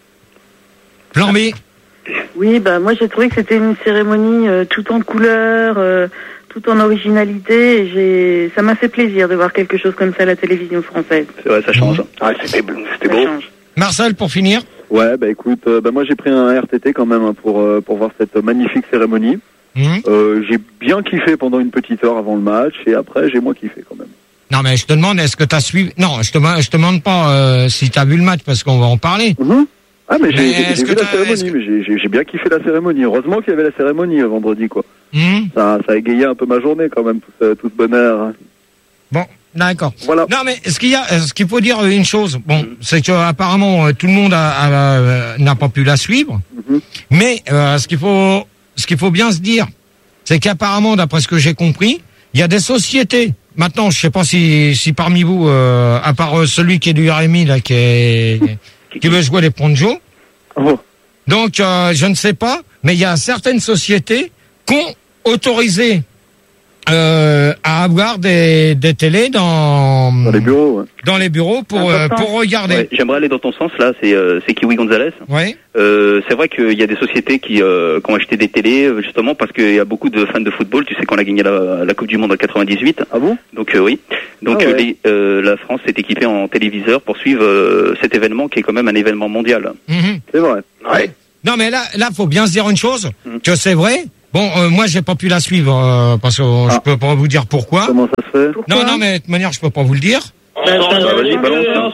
Speaker 1: Plan B.
Speaker 6: Oui, bah moi j'ai trouvé que c'était une cérémonie euh, tout en couleurs, euh, tout en originalité. Et j'ai, ça m'a fait plaisir de voir quelque chose comme ça à la télévision française.
Speaker 10: C'est vrai, ça change.
Speaker 4: Ah, c'était c'était
Speaker 6: Ça
Speaker 4: beau.
Speaker 6: change.
Speaker 1: Marcel, pour finir.
Speaker 7: Ouais, bah écoute, euh, bah moi j'ai pris un R T T quand même hein, pour euh, pour voir cette magnifique cérémonie.
Speaker 1: Mhm.
Speaker 7: Euh, j'ai bien kiffé pendant une petite heure avant le match et après j'ai moins kiffé quand même.
Speaker 1: Non, mais je te demande, est-ce que tu as suivi... Non, je te, je te demande pas euh, si tu as vu le match, parce qu'on va en parler.
Speaker 7: Mhm. Ah mais j'ai
Speaker 1: Mais
Speaker 7: j'ai-
Speaker 1: est-ce
Speaker 7: j'ai
Speaker 1: que
Speaker 7: vu la
Speaker 1: t'as-
Speaker 7: cérémonie,
Speaker 1: est-ce que-
Speaker 7: mais j'ai- j'ai j'ai bien kiffé la cérémonie. Heureusement qu'il y avait la cérémonie euh, vendredi quoi.
Speaker 1: Mhm.
Speaker 7: Ça, ça a égayé un peu ma journée quand même, tout, ce- tout ce bonheur. hein.
Speaker 1: Bon, d'accord.
Speaker 7: Voilà.
Speaker 1: Non, mais ce qu'il y a, ce qu'il faut dire une chose, bon, c'est que apparemment euh, tout le monde a- a- euh, n'a pas pu la suivre,
Speaker 7: Mhm.
Speaker 1: mais euh, ce qu'il faut, ce qu'il faut bien se dire, c'est qu'apparemment, d'après ce que j'ai compris, il y a des sociétés. Maintenant, je sais pas si, si parmi vous, euh, à part euh, celui qui est du R M I là, qui est, qui veut jouer les ponjos,
Speaker 7: Oh.
Speaker 1: donc euh, je ne sais pas, mais il y a certaines sociétés qui ont autorisé euh, à avoir des, des télés dans,
Speaker 7: Dans les bureaux, ouais.
Speaker 1: dans les bureaux pour, euh,
Speaker 6: Important.
Speaker 1: pour regarder.
Speaker 10: Ouais, j'aimerais aller dans ton sens là, c'est euh, c'est Kiwi Gonzalez.
Speaker 1: Ouais.
Speaker 10: Euh, c'est vrai qu'il y a des sociétés qui, euh, qui ont acheté des télés euh, justement parce qu'il y a beaucoup de fans de football. Tu sais qu'on a gagné la, la Coupe du Monde en quatre-vingt-dix-huit.
Speaker 7: Ah bon?
Speaker 10: Donc euh, oui. Donc
Speaker 7: Ah ouais.
Speaker 10: euh, les, euh, la France s'est équipée en téléviseur pour suivre euh, cet événement qui est quand même un événement mondial.
Speaker 1: Mhm.
Speaker 7: C'est vrai.
Speaker 4: Ouais.
Speaker 1: Non, mais là, là, faut bien se dire une chose,
Speaker 10: Mhm.
Speaker 1: que c'est vrai. Bon, euh, moi, j'ai pas pu la suivre euh, parce que euh,
Speaker 7: Ah.
Speaker 1: je peux pas vous dire pourquoi.
Speaker 7: Comment ça se fait?
Speaker 1: Non, non, mais de toute manière, je peux pas vous le dire.
Speaker 6: Bah, ça,
Speaker 10: Vas-y, balance.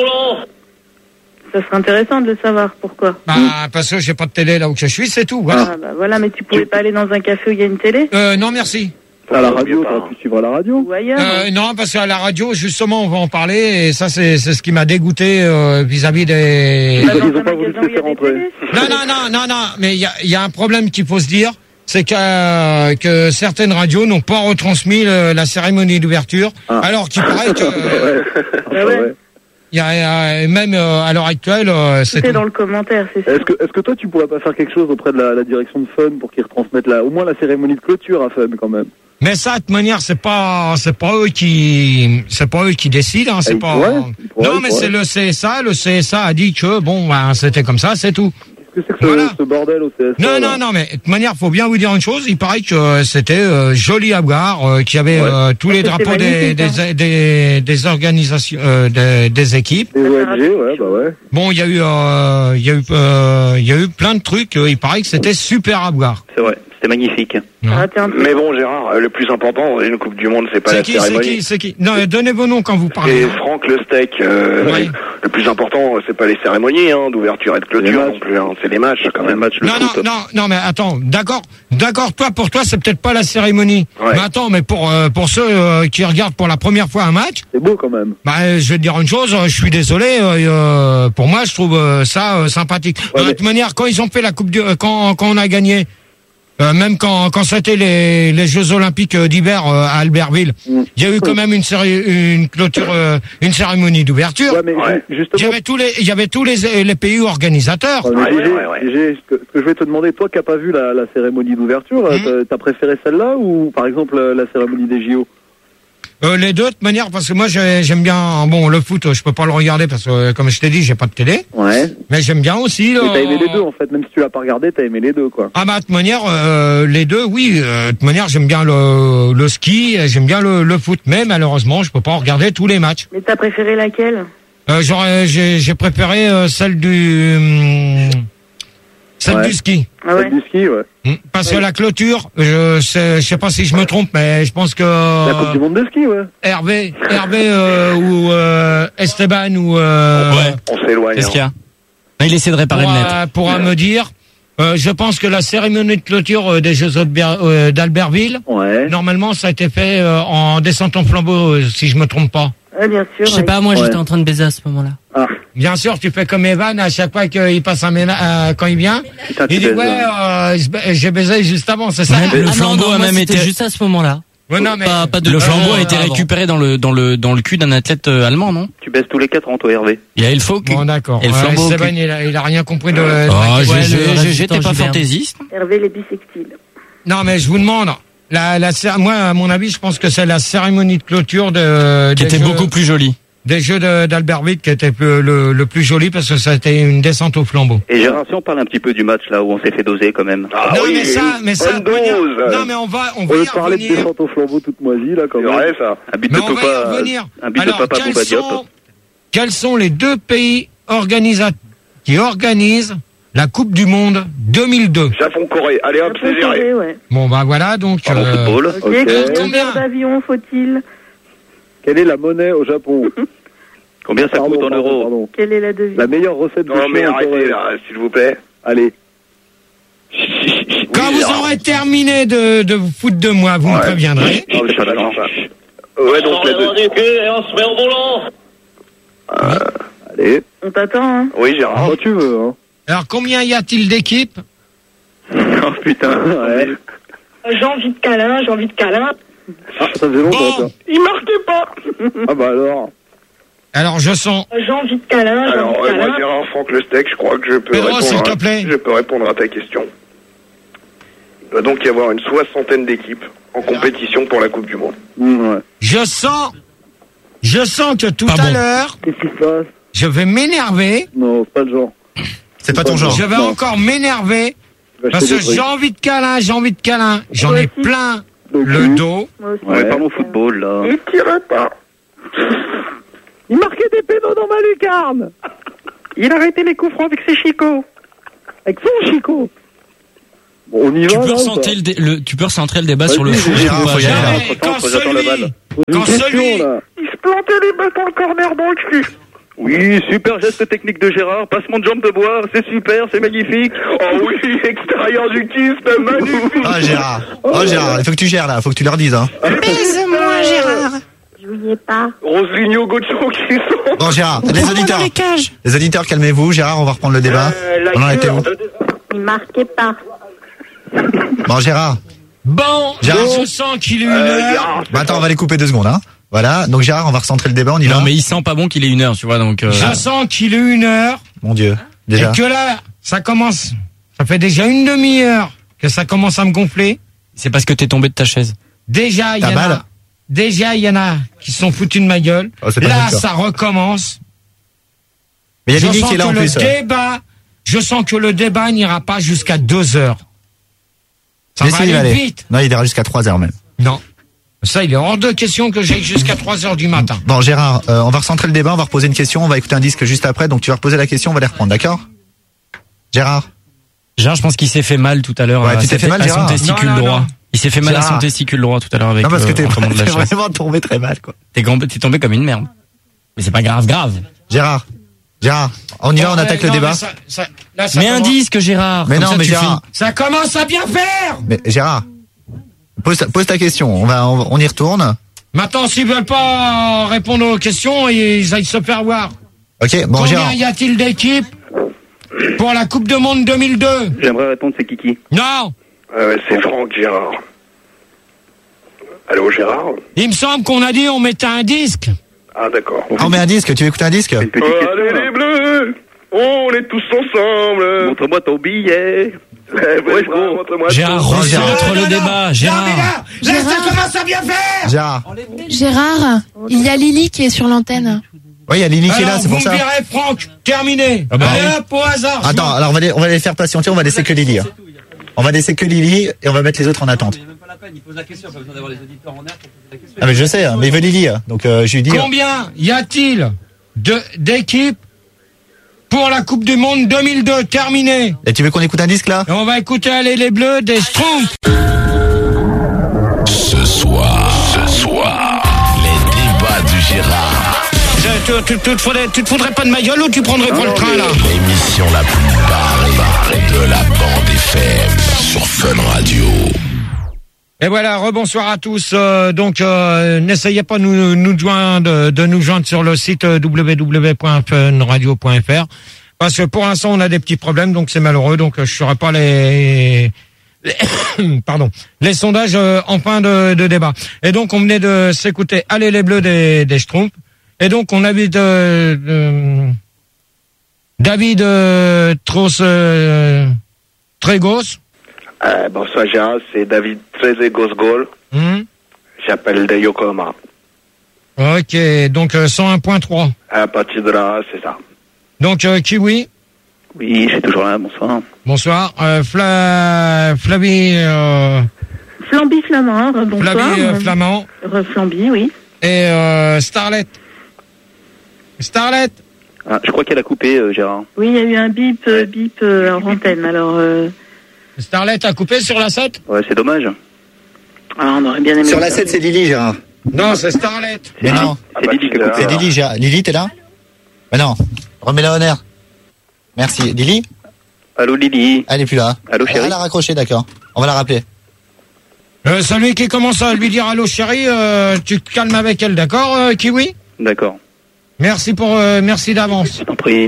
Speaker 6: ça serait intéressant de le savoir. Pourquoi?
Speaker 1: Bah, parce que j'ai pas de télé là où je suis, c'est tout. Voilà.
Speaker 6: Ah, bah, voilà, mais tu pouvais pas aller dans un café où il y a une télé?
Speaker 1: Euh, non, merci.
Speaker 7: À la radio, t'aurais pu suivre à la radio.
Speaker 6: Ou ailleurs?
Speaker 1: Euh, non, parce qu'à la radio, justement, on va en parler, et ça, c'est c'est ce qui m'a dégoûté euh, vis-à-vis des.
Speaker 6: Bah,
Speaker 7: Ils
Speaker 6: dans
Speaker 7: ont
Speaker 6: un
Speaker 7: pas voulu
Speaker 6: magasin
Speaker 7: te
Speaker 6: où il y a
Speaker 7: laisser
Speaker 6: des
Speaker 7: rentrer.
Speaker 6: télés?
Speaker 1: Non, non, non, non, non, mais il y a, il y a un problème qu'il faut se dire, c'est que, euh, que certaines radios n'ont pas retransmis le- la cérémonie d'ouverture,
Speaker 7: Ah.
Speaker 1: alors qu'il paraît que, euh,
Speaker 7: Ouais.
Speaker 6: Ah ouais.
Speaker 1: il y a, euh, même euh, à l'heure actuelle, euh, c'est
Speaker 6: Tout est
Speaker 1: tout.
Speaker 6: dans le commentaire, c'est sûr.
Speaker 7: Est-ce que, est-ce que toi, tu pourrais pas faire quelque chose auprès de la, la direction de Fun pour qu'ils retransmettent la, au moins la cérémonie de clôture à Fun quand même?
Speaker 1: Mais ça, de toute manière, c'est pas, c'est pas eux qui, c'est pas eux qui décident, hein, c'est
Speaker 7: ils
Speaker 1: pas.
Speaker 7: pourraient, ils pourraient,
Speaker 1: non,
Speaker 7: ils
Speaker 1: mais
Speaker 7: pourraient.
Speaker 1: c'est le C S A. Le C S A a dit que bon, ben, c'était comme ça, c'est tout.
Speaker 7: Qu'est-ce que c'est que ce,
Speaker 1: Voilà.
Speaker 7: ce bordel au C S A?
Speaker 1: Non,
Speaker 7: là
Speaker 1: non, non, mais de toute manière, faut bien vous dire une chose. Il paraît que euh, c'était euh, joli à voir, euh, qu'il y avait
Speaker 7: Ouais.
Speaker 1: euh, tous les
Speaker 6: C'était
Speaker 1: drapeaux des,
Speaker 6: magnifique,
Speaker 1: des, des, des organisations, euh, des, des équipes.
Speaker 7: Les O N G, ouais, bah ouais.
Speaker 1: Bon, il y a eu, euh, il y a eu, euh, il y a eu plein de trucs. euh, Il paraît que c'était super à voir.
Speaker 10: C'est vrai, c'était magnifique.
Speaker 6: Ah, t'es un peu-
Speaker 4: Mais bon, Gérard, euh, le plus important dans une Coupe du Monde, c'est pas
Speaker 1: C'est
Speaker 4: la
Speaker 1: qui, c'est
Speaker 4: cérémonie.
Speaker 1: qui, c'est qui Non, donnez vos noms quand vous parlez.
Speaker 4: C'est Franck Le Steak. euh,
Speaker 1: Oui.
Speaker 4: Le plus important, c'est pas les cérémonies hein, d'ouverture et de
Speaker 7: Les
Speaker 4: clôture
Speaker 7: matchs.
Speaker 4: non plus. Hein, c'est les matchs quand
Speaker 10: Le
Speaker 4: même.
Speaker 10: match, le
Speaker 1: Non,
Speaker 10: foot.
Speaker 1: non, non, non, mais attends, d'accord, d'accord, toi, pour toi, c'est peut-être pas la cérémonie.
Speaker 4: Ouais.
Speaker 1: Mais attends, mais pour, euh, pour ceux euh, qui regardent pour la première fois un match,
Speaker 7: C'est beau quand même.
Speaker 1: bah, euh, je vais te dire une chose, euh, je suis désolé, euh, euh, pour moi, je trouve euh, ça euh, sympathique.
Speaker 7: Ouais,
Speaker 1: de
Speaker 7: mais-
Speaker 1: toute manière, quand ils ont fait la Coupe du, euh, quand, quand on a gagné, euh, même quand, quand c'était les, les Jeux Olympiques euh, d'hiver euh, à Albertville,
Speaker 7: Mm.
Speaker 1: il y a eu quand même une, série, une clôture, euh, une cérémonie d'ouverture.
Speaker 7: Ouais, mais
Speaker 4: Ouais.
Speaker 7: ju-
Speaker 1: Il y
Speaker 7: justement,
Speaker 1: avait tous les, il y avait tous les, les pays organisateurs.
Speaker 7: Ouais, mais
Speaker 4: Ouais,
Speaker 7: G G,
Speaker 4: ouais, ouais.
Speaker 7: G G, ce que, ce que je vais te demander, toi qui n'as pas vu la, la cérémonie d'ouverture, euh,
Speaker 1: Mhm.
Speaker 7: t'as- t'as préféré celle-là ou par exemple euh, la cérémonie des J O?
Speaker 1: Euh, les deux de toute manière, parce que moi j'ai- j'aime bien, bon, le foot, je peux pas le regarder parce que euh, comme je t'ai dit, j'ai pas de télé,
Speaker 7: Ouais.
Speaker 1: mais j'aime bien aussi.
Speaker 7: Et
Speaker 1: le-
Speaker 7: t'as aimé les deux en fait, même si tu l'as pas regardé, t'as aimé les deux quoi.
Speaker 1: Ah bah de toute manière, euh, les deux, oui. euh, de toute manière, j'aime bien le, le ski, et j'aime bien le, le foot, mais malheureusement, je peux pas regarder tous les matchs.
Speaker 6: Mais t'as préféré laquelle?
Speaker 1: Euh, j'aurais, j'ai, j'ai préféré euh, celle du, hum, celle
Speaker 7: Ouais.
Speaker 1: du ski.
Speaker 6: Ah ouais.
Speaker 7: Celle du ski, ouais.
Speaker 1: Hum, Parce que la clôture, je sais, je sais pas si je me trompe, mais je pense que
Speaker 7: La Coupe du Monde de ski, ouais.
Speaker 1: Hervé, Hervé euh, ou euh, Esteban ou euh,
Speaker 5: Ouais.
Speaker 4: On s'éloigne.
Speaker 5: Qu'est-ce qu'il y
Speaker 4: hein.
Speaker 5: a? Il essaie de réparer le net.
Speaker 1: pourra, pourra me dire. Euh, je pense que la cérémonie de clôture euh, des Jeux d'Alber- euh, d'Albertville,
Speaker 7: Ouais.
Speaker 1: normalement, ça a été fait euh, en descente en flambeau, euh, si je me trompe pas.
Speaker 6: Ouais, bien sûr.
Speaker 11: Je sais
Speaker 6: ouais.
Speaker 11: pas, moi
Speaker 7: Ouais.
Speaker 11: j'étais en train de baiser à ce moment-là.
Speaker 7: Ah,
Speaker 1: Bien sûr, tu fais comme Evan, à chaque fois qu'il passe un ménage, euh, quand il vient,
Speaker 7: putain, tu
Speaker 1: il dit
Speaker 7: baises,
Speaker 1: ouais,
Speaker 7: hein.
Speaker 1: euh, je- j'ai baisé juste avant, c'est ça?
Speaker 5: Même le
Speaker 11: Ah non,
Speaker 5: flambeau
Speaker 11: non,
Speaker 5: a
Speaker 11: moi,
Speaker 5: même
Speaker 11: c'était
Speaker 5: été.
Speaker 11: juste à ce moment-là.
Speaker 1: Ouais, non, mais
Speaker 11: Pas, pas de
Speaker 5: Le flambeau
Speaker 11: euh,
Speaker 5: a été
Speaker 11: avant.
Speaker 5: récupéré dans le dans le dans le cul d'un athlète euh, allemand, non?
Speaker 10: Tu baisses tous les quatre ans, toi, Hervé.
Speaker 5: Il y a le faux cul.
Speaker 1: bon, d'accord.
Speaker 5: Et le
Speaker 1: Ouais,
Speaker 5: flambeau au
Speaker 1: Esteban,
Speaker 5: cul.
Speaker 1: il a, il a rien compris de. de
Speaker 5: Oh,
Speaker 1: la question.
Speaker 11: ouais,
Speaker 5: G G,
Speaker 11: le reste
Speaker 5: G
Speaker 11: du
Speaker 5: G,
Speaker 11: temps,
Speaker 5: t'es pas
Speaker 11: j'y vais.
Speaker 5: fantaisiste?
Speaker 6: Hervé les bisextiles.
Speaker 1: Non, mais je vous demande. La, la, cé- moi, à mon avis, je pense que c'est la cérémonie de clôture de.
Speaker 5: Qui
Speaker 1: des
Speaker 5: était
Speaker 1: Jeux-
Speaker 5: beaucoup plus joli.
Speaker 1: Des Jeux de- d'Albertville qui était le, le, le plus joli parce que ça a été une descente au flambeau.
Speaker 10: Et Gérard, si on parle un petit peu du match là où on s'est fait doser quand même.
Speaker 4: Ah
Speaker 1: non,
Speaker 4: oui,
Speaker 1: mais ça, mais ça,
Speaker 4: bonne
Speaker 1: de manière-
Speaker 4: dose.
Speaker 1: non, mais on va, on
Speaker 7: On
Speaker 1: va
Speaker 7: veut
Speaker 1: y
Speaker 7: parler de
Speaker 1: revenir.
Speaker 7: descente au flambeau toute moisie là quand
Speaker 4: C'est
Speaker 7: même.
Speaker 4: vrai ça.
Speaker 10: Un but
Speaker 1: Mais
Speaker 10: de
Speaker 1: on va y
Speaker 10: papa,
Speaker 1: revenir.
Speaker 10: un but
Speaker 1: Alors,
Speaker 10: de papa
Speaker 1: quels
Speaker 10: Bouba Diop.
Speaker 1: sont, quels sont les deux pays organisa- qui organisent la Coupe du Monde deux mille deux?
Speaker 4: Japon-Corée. Allez hop, c'est géré.
Speaker 6: Japon-Corée, ouais.
Speaker 1: Bon, bah voilà, donc.
Speaker 10: Pardon,
Speaker 1: euh,
Speaker 10: football.
Speaker 6: Ok.
Speaker 7: Ok.
Speaker 6: Combien d'avions faut-il?
Speaker 7: Quelle est la monnaie au Japon?
Speaker 10: Combien ça
Speaker 7: Pardon,
Speaker 10: coûte en
Speaker 7: pardon,
Speaker 10: euros?
Speaker 7: pardon.
Speaker 6: Quelle est la devise?
Speaker 7: La meilleure recette de
Speaker 4: Non mais
Speaker 7: chien en
Speaker 4: arrêtez
Speaker 7: Corée.
Speaker 4: là, s'il vous plaît.
Speaker 7: Allez.
Speaker 1: Quand
Speaker 4: Oui,
Speaker 1: vous
Speaker 4: Gérard.
Speaker 1: aurez terminé de, de vous foutre de moi, vous me
Speaker 4: Ouais.
Speaker 1: préviendrez.
Speaker 4: Non, mais c'est pas grave. Ouais, donc la deux.
Speaker 7: Allez.
Speaker 6: On t'attend, hein?
Speaker 4: Oui, Gérard.
Speaker 7: Quand tu veux, hein.
Speaker 1: Alors, combien y a-t-il d'équipes?
Speaker 10: Oh putain.
Speaker 7: Ouais.
Speaker 6: J'ai envie de câlin, j'ai envie de câlin.
Speaker 7: Ah, ça faisait longtemps,
Speaker 1: Bon.
Speaker 7: ça.
Speaker 6: Il marquait pas.
Speaker 7: Ah bah alors.
Speaker 1: Alors, je sens.
Speaker 6: J'ai envie de câlin, j'ai
Speaker 4: Alors,
Speaker 6: envie de
Speaker 4: ouais, moi,
Speaker 6: câlin.
Speaker 4: Gérard Franck Le Steak, je crois que je peux
Speaker 1: Pedro, s'il
Speaker 4: répondre.
Speaker 1: te
Speaker 4: à-
Speaker 1: plaît.
Speaker 4: Je peux répondre à ta question. Il doit donc y avoir une soixantaine d'équipes en compétition pour la Coupe du Monde.
Speaker 7: Mmh, ouais.
Speaker 1: Je sens. Je sens que tout
Speaker 5: Pas
Speaker 1: à
Speaker 5: bon.
Speaker 1: l'heure,
Speaker 7: Qu'est-ce qui se passe?
Speaker 1: je vais m'énerver.
Speaker 7: Non, c'est pas le genre.
Speaker 3: C'est pas ton genre.
Speaker 1: Je vais
Speaker 7: Non.
Speaker 1: encore m'énerver.
Speaker 7: Tu vas
Speaker 1: Parce
Speaker 7: acheter
Speaker 1: que
Speaker 7: des trucs.
Speaker 1: j'ai envie de câlin, j'ai envie de câlin. J'en
Speaker 6: Moi
Speaker 1: ai
Speaker 6: aussi.
Speaker 1: plein
Speaker 7: Le
Speaker 1: le
Speaker 7: cul.
Speaker 1: dos.
Speaker 6: Moi aussi.
Speaker 10: Ouais,
Speaker 7: Ouais.
Speaker 10: parlons football là.
Speaker 4: Il tirait pas.
Speaker 7: Il marquait des pénaux dans ma lucarne.
Speaker 8: Il arrêtait les coups francs avec ses chicots.
Speaker 7: Avec son chicot. Bon, on y
Speaker 5: Tu
Speaker 7: va,
Speaker 5: peux,
Speaker 7: là,
Speaker 5: recentrer le, dé- le, tu peux recentrer le débat
Speaker 7: Vas-y,
Speaker 5: sur le foot
Speaker 7: Gérard,
Speaker 5: ou pas,
Speaker 3: faut y aller,
Speaker 5: Gérard
Speaker 3: là.
Speaker 1: Mais quand
Speaker 10: Faut que j'attends la
Speaker 1: celui,
Speaker 10: balle.
Speaker 7: Une
Speaker 1: quand
Speaker 7: question,
Speaker 1: celui,
Speaker 7: là.
Speaker 4: Il se plantait les balles dans le corner dans le cul.
Speaker 10: Oui, super geste technique de Gérard, passement de jambe de bois, c'est super, c'est magnifique.
Speaker 4: Oh oui, extérieur du kyste, magnifique.
Speaker 3: Oh Gérard, oh Gérard, il faut que tu gères là, faut que tu leur dises hein.
Speaker 2: Baise-moi, Gérard.
Speaker 6: Je voyais pas.
Speaker 4: Roselyne Gaucho qui sont...
Speaker 3: Bon Gérard, les auditeurs,
Speaker 2: Dans les cages.
Speaker 3: les auditeurs, calmez-vous. Gérard, on va reprendre le débat.
Speaker 4: Euh, la
Speaker 3: On en était où?
Speaker 4: cure.
Speaker 6: Il marquait pas.
Speaker 3: Bon Gérard,
Speaker 1: bon,
Speaker 3: Gérard.
Speaker 1: je sens qu'il est une
Speaker 4: Euh,
Speaker 1: heure.
Speaker 4: Gérard,
Speaker 3: bah, attends, on va les couper deux secondes hein. Voilà, donc Gérard, on va recentrer le débat, on y va.
Speaker 5: Non, mais il sent pas bon qu'il ait une heure, tu vois, donc. Euh...
Speaker 1: Je sens qu'il est une heure.
Speaker 3: Mon Dieu, déjà.
Speaker 1: Et que là, ça commence. Ça fait déjà une demi-heure que ça commence à me gonfler.
Speaker 5: C'est parce que t'es tombé de ta chaise.
Speaker 1: Déjà, il y
Speaker 3: T'as
Speaker 1: en
Speaker 3: mal
Speaker 1: a. Déjà, il y en a qui se sont foutus de ma gueule.
Speaker 3: Oh, c'est pas
Speaker 1: Là,
Speaker 3: le cas.
Speaker 1: ça recommence.
Speaker 3: Mais il y a
Speaker 1: Je
Speaker 3: Lily
Speaker 1: sens
Speaker 3: qui est là
Speaker 1: que
Speaker 3: en
Speaker 1: le
Speaker 3: plus.
Speaker 1: débat, je sens que le débat n'ira pas jusqu'à deux heures. Ça
Speaker 3: Mais
Speaker 1: va
Speaker 3: si, il va
Speaker 1: aller
Speaker 3: aller.
Speaker 1: vite.
Speaker 3: Non, il ira jusqu'à trois heures même.
Speaker 1: Non. Ça, il est hors de question que j'aille jusqu'à trois heures du matin.
Speaker 3: Bon Gérard, euh, on va recentrer le débat, on va reposer une question, on va écouter un disque juste après, donc tu vas reposer la question, on va les reprendre, d'accord? Gérard?
Speaker 5: Gérard, je pense qu'il s'est fait mal tout à l'heure.
Speaker 3: Ouais,
Speaker 5: à
Speaker 3: tu t'es
Speaker 5: sa-
Speaker 3: fait mal,
Speaker 5: à son
Speaker 3: Gérard
Speaker 5: testicule
Speaker 1: Non, non,
Speaker 5: droit.
Speaker 1: non.
Speaker 5: Il s'est fait mal à
Speaker 3: Gérard.
Speaker 5: son testicule droit tout à l'heure avec.
Speaker 3: Non, parce que
Speaker 5: euh,
Speaker 3: t'es
Speaker 5: en tombant de la
Speaker 3: t'es
Speaker 5: chaise.
Speaker 3: vraiment tombé très mal, quoi.
Speaker 5: T'es gambé- t'es tombé comme une merde. Mais c'est pas grave, grave.
Speaker 3: Gérard, Gérard, on y va, on
Speaker 1: Ouais,
Speaker 3: attaque le
Speaker 1: non,
Speaker 3: débat.
Speaker 1: mais ça- ça- là, ça
Speaker 5: Mais un
Speaker 1: commence-
Speaker 5: disque, Gérard.
Speaker 3: Mais
Speaker 5: comme
Speaker 3: non,
Speaker 5: ça,
Speaker 3: mais
Speaker 5: tu
Speaker 3: Gérard,
Speaker 1: Ça commence à bien faire.
Speaker 3: mais Gérard, pose ta, pose ta question, on va, on, on y retourne.
Speaker 1: Maintenant, s'ils veulent pas répondre aux questions, ils aillent se faire voir.
Speaker 3: Ok, bon
Speaker 1: Combien
Speaker 3: Gérard.
Speaker 1: y a-t-il d'équipes pour la Coupe du Monde deux mille deux?
Speaker 10: J'aimerais répondre, c'est Kiki.
Speaker 1: Non.
Speaker 4: Euh, c'est Franck Gérard. Allô Gérard?
Speaker 1: Il me semble qu'on a dit on mettait un disque.
Speaker 4: Ah d'accord.
Speaker 3: On met un disque, tu veux écouter un disque?
Speaker 10: Une petite
Speaker 4: Oh,
Speaker 10: question,
Speaker 4: allez
Speaker 10: là.
Speaker 4: les bleus, on est tous ensemble.
Speaker 10: Montre-moi ton billet.
Speaker 4: Ouais,
Speaker 10: Ouais,
Speaker 4: gros, montre-moi
Speaker 5: Gérard,
Speaker 4: tout.
Speaker 5: recentre
Speaker 1: Non,
Speaker 5: le
Speaker 1: non,
Speaker 5: débat.
Speaker 1: non.
Speaker 5: Gérard.
Speaker 1: Non, mais là, là, ça
Speaker 2: Gérard.
Speaker 1: commence à bien faire.
Speaker 3: Gérard.
Speaker 2: Gérard, il y a Lily qui est sur l'antenne.
Speaker 3: Oui, il y a Lily qui est là,
Speaker 1: Alors,
Speaker 3: c'est
Speaker 1: vous
Speaker 3: pour ça.
Speaker 1: me direz, Franck, terminé.
Speaker 5: Ah bah
Speaker 1: Allez
Speaker 5: oui.
Speaker 1: hop, au hasard. je
Speaker 3: Attends,
Speaker 1: m'en-
Speaker 3: alors on va les, on va les faire patienter, on va laisser que Lily. hein. On va laisser que Lily et on va mettre les autres en attente.
Speaker 9: Même pas la peine, il pose la question, pas besoin d'avoir les auditeurs en air pour poser la question.
Speaker 3: Ah mais je sais, hein, mais il veut Lily, hein. Donc euh, je lui dis.
Speaker 1: Combien y a-t-il de d'équipes pour la Coupe du Monde deux mille deux? Terminé.
Speaker 3: Et tu veux qu'on écoute un disque là?
Speaker 1: Et on va écouter Allez les Bleus des Schtroumpfs.
Speaker 11: Ce soir, ce soir, les débats du Gérard.
Speaker 1: Tu, tu, tu, te faudrais, tu te foudrais pas de ma gueule ou tu prendrais pas le train là?
Speaker 11: L'émission la plus barrée de la bande F M sur Fun Radio.
Speaker 1: Et voilà, rebonsoir à tous. Euh, donc, euh, n'essayez pas de nous, nous joindre, de, de nous joindre sur le site w w w point fun radio point f r parce que pour l'instant, on a des petits problèmes, donc c'est malheureux. Donc, je ferai pas les, les pardon, les sondages euh, en fin de, de débat. Et donc, on venait de s'écouter Allez les Bleus des, des Schtroumpfs. Et donc, on avait de, de David euh, Tros euh, Trégos.
Speaker 4: Euh, bonsoir Gérard, c'est David Trezegos-Gol.
Speaker 1: Hum.
Speaker 4: J'appelle de Yokohama.
Speaker 1: Ok, donc euh, cent un point trois.
Speaker 4: À partir de là, c'est ça.
Speaker 1: Donc euh, Kiwi,
Speaker 10: Oui, j'ai toujours là, bonsoir.
Speaker 1: bonsoir. Euh, Fla... Flavie, euh...
Speaker 6: Flamby Flamand, bonsoir.
Speaker 1: Flavie euh, Flamand
Speaker 6: Flamby, oui.
Speaker 1: et euh, Starlet. Starlet.
Speaker 10: Ah, je crois qu'elle a coupé, euh, Gérard.
Speaker 6: Oui, il y a eu un bip, euh, bip euh, en antenne, alors... Euh...
Speaker 1: Starlet a coupé sur la sept?
Speaker 10: Ouais, c'est dommage.
Speaker 6: Ah, on aurait bien aimé...
Speaker 3: Sur la sept, c'est Lily, Gérard.
Speaker 1: Non, c'est Starlet.
Speaker 3: Mais non,
Speaker 10: C'est Lily qui a
Speaker 3: c'est
Speaker 10: coupé.
Speaker 3: Lily, Gérard. Lily, t'es là? Mais non, remets-la en air. Merci. Lily?
Speaker 10: Allô, Lily.
Speaker 3: Elle est plus là.
Speaker 10: Allô, chérie.
Speaker 3: Elle a raccroché, d'accord. On va la rappeler.
Speaker 1: Euh, celui qui commence à lui dire allô chérie, euh, tu te calmes avec elle, d'accord, euh, Kiwi?
Speaker 10: D'accord.
Speaker 1: Merci pour, euh, merci d'avance.
Speaker 10: Je t'en prie.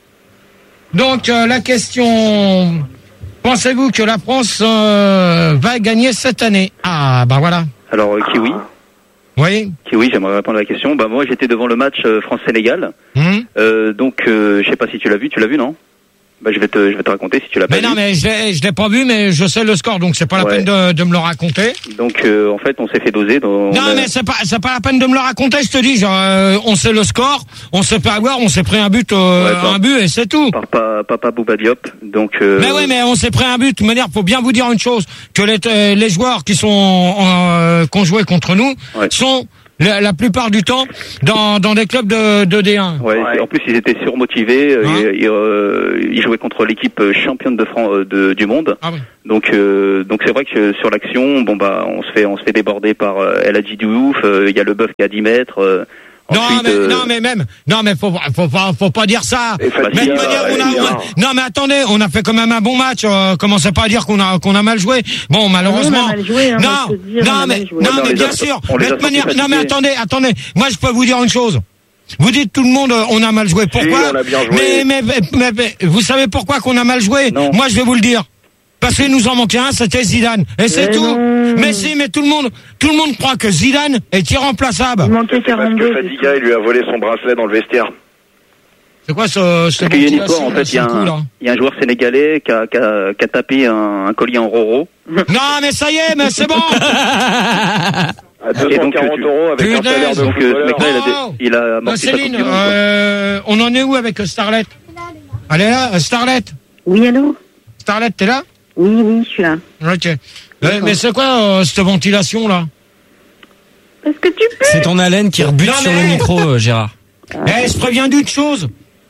Speaker 1: Donc euh, la question, pensez-vous que la France euh, va gagner cette année? Ah, bah voilà.
Speaker 10: Alors, euh, Kiwi.
Speaker 1: Oui.
Speaker 10: Kiwi, j'aimerais répondre à la question. Bah, moi, j'étais devant le match euh, France-Sénégal.
Speaker 1: Hum.
Speaker 10: Euh, donc, euh, je sais pas si tu l'as vu. Tu l'as vu, non? Bah, je vais te, je vais te raconter si tu l'as pas
Speaker 1: Mais non,
Speaker 10: vu.
Speaker 1: mais je l'ai, je l'ai pas vu, mais je sais le score, donc c'est pas la
Speaker 10: Ouais.
Speaker 1: peine de, de me le raconter.
Speaker 10: Donc, euh, en fait, on s'est fait doser. Donc,
Speaker 1: Non,
Speaker 10: on a-
Speaker 1: mais c'est pas, c'est pas la peine de me le raconter, je te dis. Genre, euh, on sait le score, on s'est fait avoir, on s'est pris un but, euh,
Speaker 10: Ouais, bon.
Speaker 1: un but et c'est tout.
Speaker 10: Par pa- Papa Bouba Diop. Donc, euh,
Speaker 1: Mais oui, mais on s'est pris un but. De toute manière, faut bien vous dire une chose, que les, euh, les joueurs qui sont, euh, qui ont joué contre nous
Speaker 10: Ouais.
Speaker 1: sont la, la plupart du temps dans, dans des clubs de, de D un.
Speaker 10: Ouais, ouais. En plus, ils étaient surmotivés. Hein et, et, euh, ils jouaient contre l'équipe championne de France de, du monde.
Speaker 1: Ah oui.
Speaker 10: Donc, euh, donc c'est vrai que sur l'action, bon bah, on se fait, on se fait déborder par euh, El Hadji Diouf. Il euh, y a le bœuf qui est à dix mètres. Euh,
Speaker 1: Non
Speaker 10: Ensuite,
Speaker 1: mais
Speaker 10: euh...
Speaker 1: non mais même non mais faut faut pas faut pas dire ça. Mais
Speaker 10: Fatia,
Speaker 1: de manière, on a,
Speaker 10: bien.
Speaker 1: non mais attendez, on a fait quand même un bon match. Euh, commencez pas à dire qu'on a qu'on a mal joué. Bon malheureusement.
Speaker 6: On a mal joué, hein,
Speaker 1: non
Speaker 6: dire,
Speaker 1: non
Speaker 6: on
Speaker 1: mais
Speaker 6: joué.
Speaker 1: non
Speaker 10: Ouais,
Speaker 1: mais
Speaker 10: non,
Speaker 1: bien
Speaker 10: a,
Speaker 1: sûr.
Speaker 10: on
Speaker 1: Mais
Speaker 10: les
Speaker 1: de
Speaker 10: a
Speaker 1: manière
Speaker 10: sentis
Speaker 1: non mais
Speaker 10: fatigués.
Speaker 1: attendez attendez. Moi je peux vous dire une chose. Vous dites tout le monde euh, on a mal joué. Pourquoi?
Speaker 4: on a bien joué.
Speaker 1: mais, mais, mais mais mais vous savez pourquoi qu'on a mal joué?
Speaker 10: Non.
Speaker 1: Moi je vais vous le dire. Parce qu'il nous en manquait un, c'était Zidane. Et c'est
Speaker 6: Mais
Speaker 1: tout.
Speaker 6: non.
Speaker 1: Mais si, mais tout le monde, tout le monde croit que Zidane est irremplaçable.
Speaker 6: Il manquait
Speaker 4: C'est parce
Speaker 6: quarante-deux.
Speaker 4: que Fadiga, il lui a volé son bracelet dans le vestiaire.
Speaker 1: C'est quoi ce, ce
Speaker 10: Parce qu'il y a une histoire, en fait, il y, a
Speaker 1: coup,
Speaker 10: un-
Speaker 1: là
Speaker 10: il y a un joueur sénégalais qui a, qui a, qui a tapé un, un collier en roro.
Speaker 1: Non, mais ça y est, mais c'est bon.
Speaker 4: À
Speaker 10: Et donc,
Speaker 4: deux cent quarante
Speaker 10: tu-
Speaker 4: euros avec un
Speaker 1: Punaise.
Speaker 4: salaire de
Speaker 10: Donc euh, ce
Speaker 4: footballeur.
Speaker 10: mec-là, il a,
Speaker 1: Oh.
Speaker 10: dé- il a
Speaker 1: Euh,
Speaker 10: amorti sa coupe
Speaker 1: Céline,
Speaker 10: du monde. quoi.
Speaker 1: euh, on en est où avec Starlet? Elle est là, euh, Starlet?
Speaker 12: Oui, allô?
Speaker 1: Starlet, t'es là?
Speaker 12: Oui, oui, je suis là.
Speaker 1: Ok. Euh, mais c'est quoi euh, cette ventilation là?
Speaker 6: Parce que tu peux.
Speaker 5: C'est ton haleine qui rebute
Speaker 1: Non,
Speaker 5: sur
Speaker 1: mais-
Speaker 5: le micro, euh, Gérard.
Speaker 1: Eh, je préviens d'une chose.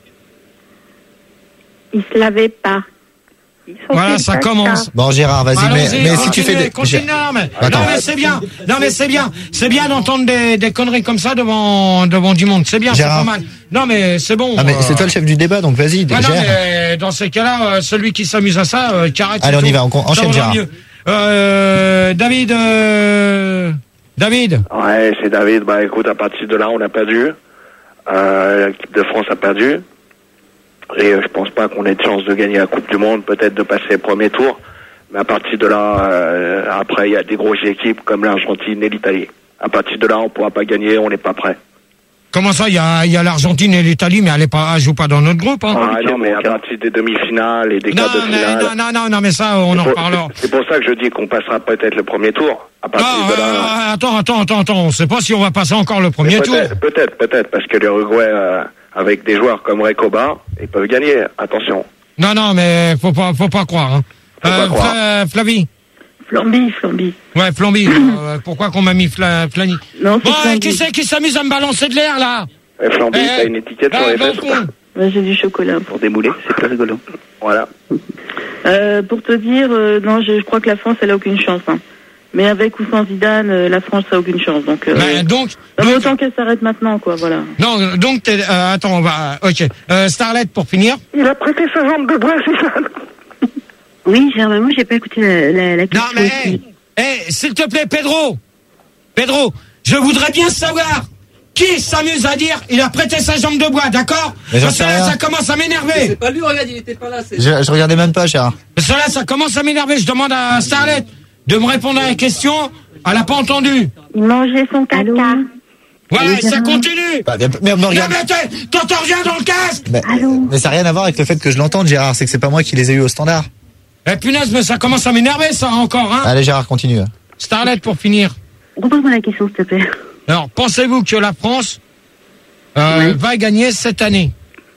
Speaker 6: Il se lavait pas. Il sentait
Speaker 1: Voilà, ça
Speaker 6: pas
Speaker 1: commence.
Speaker 3: Bon, Gérard, vas-y, mais,
Speaker 1: Allons-y,
Speaker 3: mais si tu fais
Speaker 1: continuez,
Speaker 3: des.
Speaker 1: continuez, non, mais,
Speaker 3: Attends.
Speaker 1: non, mais c'est bien. Non, mais c'est bien. C'est bien d'entendre des, des conneries comme ça devant, devant du monde. C'est bien, c'est
Speaker 3: Gérard.
Speaker 1: pas mal. Non, mais c'est bon.
Speaker 3: Ah, mais
Speaker 1: euh,
Speaker 3: c'est toi le chef du débat, donc vas-y,
Speaker 1: Ouais, non,
Speaker 3: gère.
Speaker 1: mais dans ces cas-là, euh, celui qui s'amuse à ça, euh, qui arrête.
Speaker 3: Allez,
Speaker 1: c'est
Speaker 3: on y
Speaker 1: tout.
Speaker 3: va, on con-
Speaker 1: Ça
Speaker 3: enchaîne,
Speaker 1: vaudra
Speaker 3: Gérard.
Speaker 1: mieux. Euh, David, euh, David.
Speaker 4: Ouais, c'est David. Bah écoute, à partir de là, on a perdu. Euh, L'équipe de France a perdu. Et euh, je pense pas qu'on ait de chance de gagner la Coupe du Monde, peut-être de passer le premier tour. Mais à partir de là, euh, après, il y a des grosses équipes comme l'Argentine et l'Italie. À partir de là, on pourra pas gagner, on n'est pas prêt.
Speaker 1: Comment ça, il y a, il y a l'Argentine et l'Italie, mais elle est pas, elle joue pas dans notre groupe, hein.
Speaker 4: Ah non, mais à partir des demi-finales et des
Speaker 1: Non,
Speaker 4: quarts de
Speaker 1: mais,
Speaker 4: finale.
Speaker 1: non, non, non, non, mais ça, on
Speaker 4: c'est
Speaker 1: en
Speaker 4: pour-
Speaker 1: reparlera.
Speaker 4: C'est pour ça que je dis qu'on passera peut-être le premier tour. À partir
Speaker 1: Non,
Speaker 4: de là.
Speaker 1: euh, attends, attends, attends, attends. On sait pas si on va passer encore le premier
Speaker 4: Mais
Speaker 1: tour.
Speaker 4: peut-être, peut-être, peut-être, parce que l'Uruguay, euh, avec des joueurs comme Recoba, ils peuvent gagner. Attention.
Speaker 1: Non, non, mais faut pas, faut pas croire, hein.
Speaker 4: Faut pas croire.
Speaker 1: Fla- Flavie.
Speaker 6: Flamby, Flamby.
Speaker 1: Ouais, Flamby. euh, pourquoi qu'on m'a mis Fla, Flani?
Speaker 6: Non, c'est
Speaker 1: Bon,
Speaker 6: Flamby.
Speaker 1: qui c'est qui s'amuse à me balancer de l'air, là?
Speaker 4: Et Flamby,
Speaker 1: Eh,
Speaker 4: t'as une étiquette
Speaker 1: eh,
Speaker 4: sur les
Speaker 1: bon
Speaker 4: fesses ou
Speaker 1: con.
Speaker 4: pas?
Speaker 6: Ouais, j'ai du chocolat.
Speaker 10: Pour démouler, c'est très rigolo.
Speaker 4: Voilà.
Speaker 6: Euh, pour te dire, euh, non, je, je crois que la France, elle a aucune chance. Hein. Mais avec ou sans Zidane, euh, la France a aucune chance. Donc, euh,
Speaker 1: Ben, donc,
Speaker 6: non, mais
Speaker 1: donc-
Speaker 6: autant qu'elle s'arrête maintenant, quoi. Voilà.
Speaker 1: non, donc, t'es- euh, attends, on va, ok. Euh, Starlet, pour finir.
Speaker 6: Il a prêté sa jambe de bois, Zidane.
Speaker 12: Oui, Gérard, moi, j'ai pas écouté la, la, la
Speaker 1: Non,
Speaker 12: question.
Speaker 1: mais, hey, hey, s'il te plaît, Pedro. Pedro, je voudrais bien savoir qui s'amuse à dire il a prêté sa jambe de bois, d'accord?
Speaker 3: Mais j'en
Speaker 1: Parce que
Speaker 3: sais
Speaker 1: là,
Speaker 3: rien.
Speaker 1: ça commence à m'énerver.
Speaker 9: C'est pas lui, regarde, il était pas là. c'est-
Speaker 3: Je, je regardais même pas, Gérard.
Speaker 1: Parce que là, ça commence à m'énerver. Je demande à Starlet de me répondre à la question. Elle a pas entendu.
Speaker 6: Il mangeait son caca.
Speaker 1: Voilà,
Speaker 12: Oui,
Speaker 1: et ça
Speaker 12: Gérard.
Speaker 1: continue.
Speaker 3: Bah, mais, mais
Speaker 1: Non,
Speaker 3: regarde.
Speaker 1: mais t'es- t'entends rien dans le casque.
Speaker 3: Mais, mais ça n'a rien à voir avec le fait que je l'entende, Gérard. C'est que c'est pas moi qui les ai eu au standard.
Speaker 1: Eh punaise, mais ça commence à m'énerver, ça, encore, hein.
Speaker 3: Allez, Gérard, continue.
Speaker 1: Starlet, pour finir.
Speaker 12: Repose-moi la question, s'il te plaît.
Speaker 1: Alors, pensez-vous que la France euh,
Speaker 12: Oui.
Speaker 1: va gagner cette année?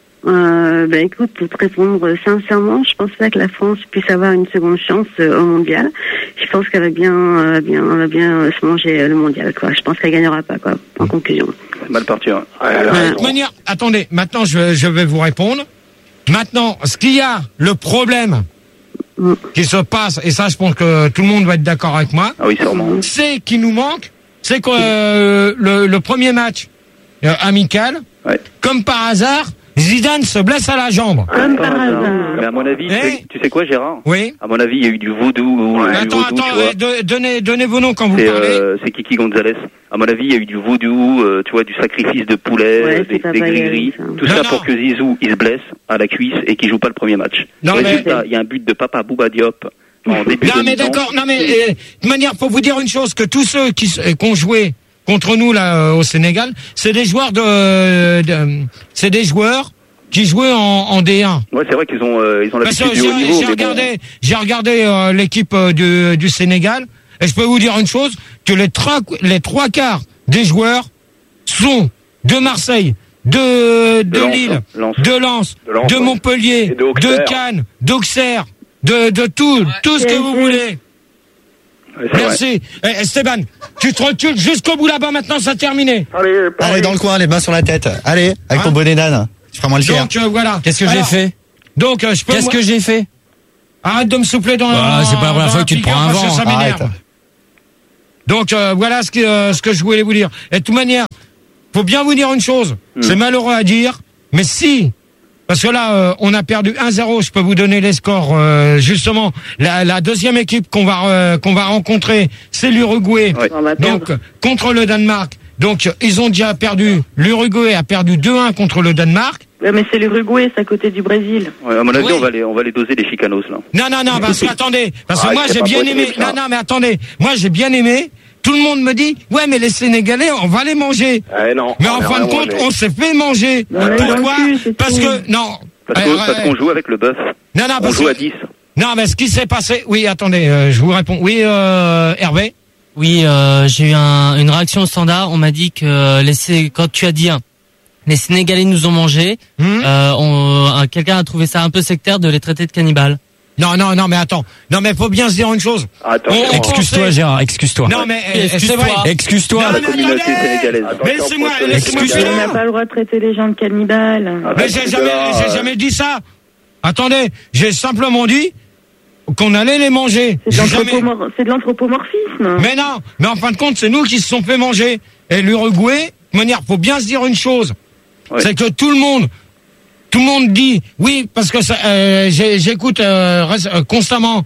Speaker 12: Euh, ben écoute, pour te répondre euh, sincèrement, je pense pas que la France puisse avoir une seconde chance euh, au mondial. Je pense qu'elle va bien, euh, bien, elle va bien euh, se manger euh, le mondial, quoi. Je pense qu'elle gagnera pas, quoi. En conclusion.
Speaker 10: C'est mal parti. Hein.
Speaker 4: Ouais, elle a
Speaker 1: De
Speaker 4: raison.
Speaker 1: toute manière, attendez, maintenant je, je vais vous répondre. Maintenant, ce qu'il y a, le problème
Speaker 12: Mm.
Speaker 1: qui se passe, et ça je pense que tout le monde va être d'accord avec moi,
Speaker 10: Ah oui, sûrement.
Speaker 1: c'est qu'il nous manque, c'est que euh, le, le premier match euh, amical,
Speaker 10: Ouais.
Speaker 1: comme par hasard, Zidane se blesse à la jambe.
Speaker 6: Comme par hasard.
Speaker 10: Mais à mon avis, tu
Speaker 1: Eh
Speaker 10: sais- tu sais quoi, Gérard?
Speaker 1: Oui.
Speaker 10: À mon avis, il y a eu du vaudou. ou du
Speaker 1: Attends,
Speaker 10: vaudou,
Speaker 1: attends,
Speaker 10: tu vois.
Speaker 1: euh, de- donnez, donnez vos noms quand vous
Speaker 10: C'est
Speaker 1: parlez.
Speaker 10: euh, c'est Kiki Gonzalez. À mon avis, il y a eu du vaudou, euh, tu vois, du sacrifice de poulet,
Speaker 12: Ouais,
Speaker 10: euh,
Speaker 12: c'est
Speaker 10: des,
Speaker 12: pas
Speaker 10: des
Speaker 12: pareil,
Speaker 10: grilleries,
Speaker 12: ça.
Speaker 10: tout
Speaker 1: Non,
Speaker 10: ça
Speaker 1: non.
Speaker 10: pour que Zizou il se blesse à la cuisse et qu'il joue pas le premier match.
Speaker 1: Non, mais-
Speaker 10: Résultat, il y a un but de Papa Bouba Diop en début
Speaker 1: Non
Speaker 10: de
Speaker 1: mais
Speaker 10: mi-temps.
Speaker 1: d'accord, non mais euh, de manière, faut vous dire une chose, que tous ceux qui s- euh, qui ont joué contre nous là euh, au Sénégal, c'est des joueurs de, de c'est des joueurs qui jouaient en, en D un.
Speaker 10: Ouais, c'est vrai qu'ils ont euh, ils ont
Speaker 1: Parce
Speaker 10: l'habitude
Speaker 1: que
Speaker 10: du haut
Speaker 1: j'ai
Speaker 10: niveau.
Speaker 1: j'ai
Speaker 10: mais bon.
Speaker 1: regardé, j'ai regardé euh, l'équipe euh, du, du Sénégal et je peux vous dire une chose, que les trois les trois quarts des joueurs sont de Marseille, de de,
Speaker 10: De Lens,
Speaker 1: Lille,
Speaker 10: Lens.
Speaker 1: de Lens,
Speaker 4: De Lens,
Speaker 1: de
Speaker 4: ouais.
Speaker 1: Montpellier,
Speaker 4: Et de Auxerre.
Speaker 1: de Cannes, d'Auxerre, de de tout, tout ce que vous voulez. Merci. Eh, Esteban, tu te recules jusqu'au bout là-bas maintenant, ça terminé.
Speaker 4: Allez,
Speaker 3: Allez, dans le coin, les mains sur la tête. Allez, avec
Speaker 1: Hein
Speaker 3: ton bonnet d'âne. Tu feras moins le fier.
Speaker 1: Donc, euh, voilà.
Speaker 5: Qu'est-ce que j'ai
Speaker 1: Alors,
Speaker 5: fait
Speaker 1: Donc, euh, je peux.
Speaker 5: Qu'est-ce
Speaker 1: moi-
Speaker 5: que j'ai fait
Speaker 1: Arrête de me souffler dans
Speaker 5: Bah,
Speaker 1: la.
Speaker 5: c'est pas la première
Speaker 1: dans
Speaker 5: fois que tu te
Speaker 1: figure
Speaker 5: prends un
Speaker 1: parce que
Speaker 5: vent.
Speaker 1: Ça m'énerve.
Speaker 3: Arrête.
Speaker 1: Donc euh, voilà ce que euh, ce que je voulais vous dire. Et de toute manière, faut bien vous dire une chose.
Speaker 10: Hmm.
Speaker 1: C'est malheureux à dire, mais si. Parce que là, euh, on a perdu un zéro. Je peux vous donner les scores. Euh, justement, la, la deuxième équipe qu'on va euh, qu'on va rencontrer, c'est l'Uruguay.
Speaker 10: Ouais.
Speaker 6: On va perdre.
Speaker 1: Donc contre le Danemark. Donc ils ont déjà perdu. L'Uruguay a perdu deux un contre le Danemark.
Speaker 6: Ouais, mais c'est l'Uruguay, c'est à côté du Brésil.
Speaker 10: Ouais, à mon avis,
Speaker 1: Oui.
Speaker 10: on va les, on va les doser les chicanos là.
Speaker 1: Non, non, non, parce que attendez, parce que
Speaker 4: Ah,
Speaker 1: moi
Speaker 4: c'est
Speaker 1: j'ai
Speaker 4: pas
Speaker 1: bien
Speaker 4: possible,
Speaker 1: aimé.
Speaker 4: ça.
Speaker 1: Non, non, mais attendez, moi j'ai bien aimé. Tout le monde me dit, ouais, mais les Sénégalais, on va les manger.
Speaker 4: Eh non.
Speaker 1: Mais
Speaker 4: on
Speaker 1: en
Speaker 4: est
Speaker 1: fin de
Speaker 4: rien
Speaker 1: compte,
Speaker 4: mangé.
Speaker 1: on s'est fait manger.
Speaker 6: On a eu dans le
Speaker 1: Pourquoi
Speaker 6: cul, c'est
Speaker 1: Parce
Speaker 6: tout.
Speaker 1: que non.
Speaker 10: Parce
Speaker 1: Euh,
Speaker 10: qu'on parce
Speaker 1: euh,
Speaker 10: qu'on joue avec le bœuf.
Speaker 1: non, non,
Speaker 10: On
Speaker 1: parce
Speaker 10: joue
Speaker 1: que-
Speaker 10: à dix.
Speaker 1: Non, mais ce qui s'est passé. Oui, attendez, euh, je vous réponds. Oui, euh, Hervé.
Speaker 13: Oui, euh, j'ai eu un, une réaction au standard. On m'a dit que les, Sé- quand tu as dit hein, les Sénégalais nous ont mangé,
Speaker 1: Hmm
Speaker 13: euh, on- un- quelqu'un a trouvé ça un peu sectaire de les traiter de cannibales.
Speaker 1: Non, non, non, mais attends. Non, mais faut bien se dire une chose.
Speaker 4: Attention.
Speaker 1: On- on
Speaker 5: Excuse-toi,
Speaker 1: pensait-
Speaker 5: Gérard, excuse-toi.
Speaker 1: Non, mais euh, c'est
Speaker 13: Excuse-toi.
Speaker 1: vrai.
Speaker 5: Excuse-toi.
Speaker 1: Non,
Speaker 10: La
Speaker 1: mais
Speaker 10: communauté
Speaker 1: attendez.
Speaker 10: sénégalaise.
Speaker 1: Mais laissez-moi,
Speaker 4: Attention,
Speaker 1: laissez-moi
Speaker 5: excuse-toi.
Speaker 6: On
Speaker 1: finir.
Speaker 6: n'a pas le droit de traiter les gens de cannibales.
Speaker 4: Ah,
Speaker 1: Mais
Speaker 4: bah,
Speaker 1: j'ai
Speaker 4: c'est
Speaker 1: jamais,
Speaker 4: là,
Speaker 1: j'ai
Speaker 4: euh,
Speaker 1: jamais dit ça. Attendez, j'ai simplement dit qu'on allait les manger.
Speaker 6: C'est de
Speaker 1: J'ai jamais-
Speaker 6: l'anthropomor- c'est de l'anthropomorphisme.
Speaker 1: Mais non, mais en fin de compte, c'est nous qui se sont fait manger. Et l'Uruguay, de manière, faut bien se dire une chose.
Speaker 10: Ouais.
Speaker 1: C'est que tout le monde, tout le monde dit, oui, parce que ça, euh, j'ai- j'écoute euh, res- euh, constamment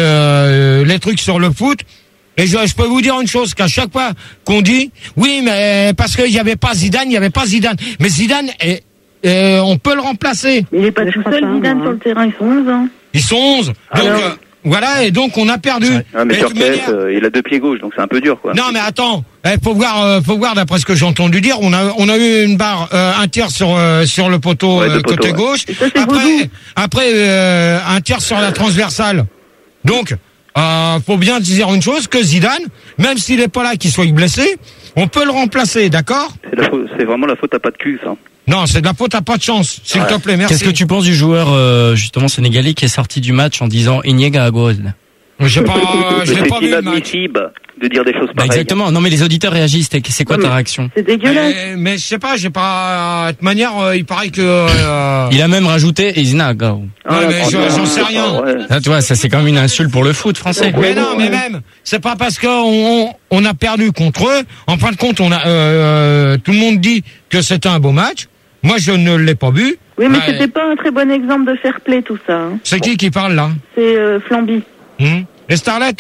Speaker 1: euh, les trucs sur le foot. Et je, je peux vous dire une chose, qu'à chaque fois qu'on dit, oui, mais parce qu'il n'y avait pas Zidane, il n'y avait pas Zidane. Mais Zidane, est, euh, on peut le remplacer.
Speaker 6: Mais il est pas
Speaker 12: Je
Speaker 6: tout
Speaker 12: crois
Speaker 6: seul,
Speaker 12: pas,
Speaker 6: Zidane,
Speaker 12: moi.
Speaker 6: sur le terrain, ils sont onze ans.
Speaker 1: Ils sont onze. Donc,
Speaker 6: Alors
Speaker 1: euh, voilà, et donc on a perdu.
Speaker 10: Ah, mais
Speaker 1: Et de
Speaker 10: sur
Speaker 1: toute
Speaker 10: K S,
Speaker 1: manière-
Speaker 10: euh, il a deux pieds gauche, donc c'est un peu dur, quoi.
Speaker 1: Non, mais attends, eh, faut voir, euh, faut voir d'après ce que j'ai entendu dire. On a, on a eu une barre, euh, un tir sur euh, sur le poteau
Speaker 10: Ouais, deux
Speaker 1: euh,
Speaker 10: poteaux,
Speaker 1: côté
Speaker 10: ouais.
Speaker 1: gauche.
Speaker 6: Et ça, c'est
Speaker 1: Après,
Speaker 6: vaudou.
Speaker 1: après euh, un tir sur la transversale. Donc, euh, faut bien dire une chose, que Zidane, même s'il est pas là, qu'il soit blessé, on peut le remplacer, d'accord?
Speaker 10: C'est la faute- c'est vraiment la faute à pas de cul, ça.
Speaker 1: Non, c'est de la faute à pas de chance. S'il te plaît, merci.
Speaker 5: Qu'est-ce que tu penses du joueur euh, justement sénégalais qui est sorti du match en disant Iniesta Agüero?
Speaker 1: J'ai pas, je l'ai
Speaker 10: C'est
Speaker 1: pas vu le match.
Speaker 10: inadmissible de dire des choses
Speaker 5: Bah,
Speaker 10: pareilles.
Speaker 5: exactement. Non mais les auditeurs réagissent. T'es- C'est quoi
Speaker 6: Ouais,
Speaker 5: ta
Speaker 6: mais-
Speaker 5: réaction?
Speaker 6: C'est dégueulasse.
Speaker 1: Mais, mais je sais pas, j'ai pas. De toute manière, euh, il paraît que. Euh,
Speaker 5: Il a même rajouté Izina Agüero.
Speaker 1: ouais, mais
Speaker 10: Oh,
Speaker 1: je-
Speaker 10: non,
Speaker 1: j'en sais
Speaker 10: c'est
Speaker 1: rien.
Speaker 10: pas vrai.
Speaker 5: Ça, tu vois, ça c'est quand même une insulte pour le foot français.
Speaker 1: Mais non, mais même, c'est pas parce qu'on on, on a perdu contre eux. En fin de compte, on a euh, tout le monde dit que c'était un beau match. Moi, je ne l'ai pas vu.
Speaker 6: Oui, mais
Speaker 1: Bah,
Speaker 6: c'était pas un très bon exemple de fair play, tout ça. hein.
Speaker 1: C'est qui qui parle là?
Speaker 6: C'est euh, Flamby.
Speaker 1: Hmm Et Starlet,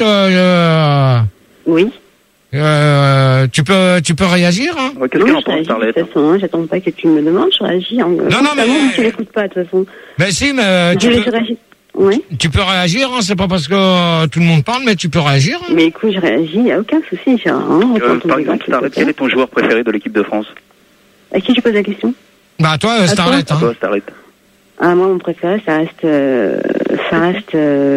Speaker 1: euh,
Speaker 12: Oui.
Speaker 1: euh, tu peux, tu peux réagir, hein?
Speaker 10: Ouais, Qu'est-ce
Speaker 12: Non,
Speaker 10: qu'elle en
Speaker 12: je
Speaker 10: pense,
Speaker 12: réagis,
Speaker 10: Starlet?
Speaker 12: de toute façon, hein, j'attends pas que tu me demandes, je réagis. En...
Speaker 1: non, mais-
Speaker 12: Tu l'écoutes pas, de toute façon.
Speaker 1: Mais si, mais
Speaker 12: Je,
Speaker 1: tu
Speaker 12: je
Speaker 1: peux,
Speaker 12: réagis. Oui.
Speaker 1: tu peux réagir. Hein, c'est pas parce que euh, tout le monde parle, mais tu peux réagir. Hein.
Speaker 12: Mais écoute, je réagis, il n'y a aucun souci. J'ai, hein,
Speaker 10: Euh,
Speaker 12: autant ton
Speaker 10: par
Speaker 12: débat,
Speaker 10: exemple,
Speaker 12: s'il te
Speaker 10: Starlet,
Speaker 12: plaît.
Speaker 10: quel est ton joueur préféré de l'équipe de France?
Speaker 12: À qui tu poses la question?
Speaker 1: Bah toi, euh, Starlet.
Speaker 10: À
Speaker 1: Hein.
Speaker 10: toi, Starlet.
Speaker 12: Ah, moi, mon préféré, ça reste, euh, ça reste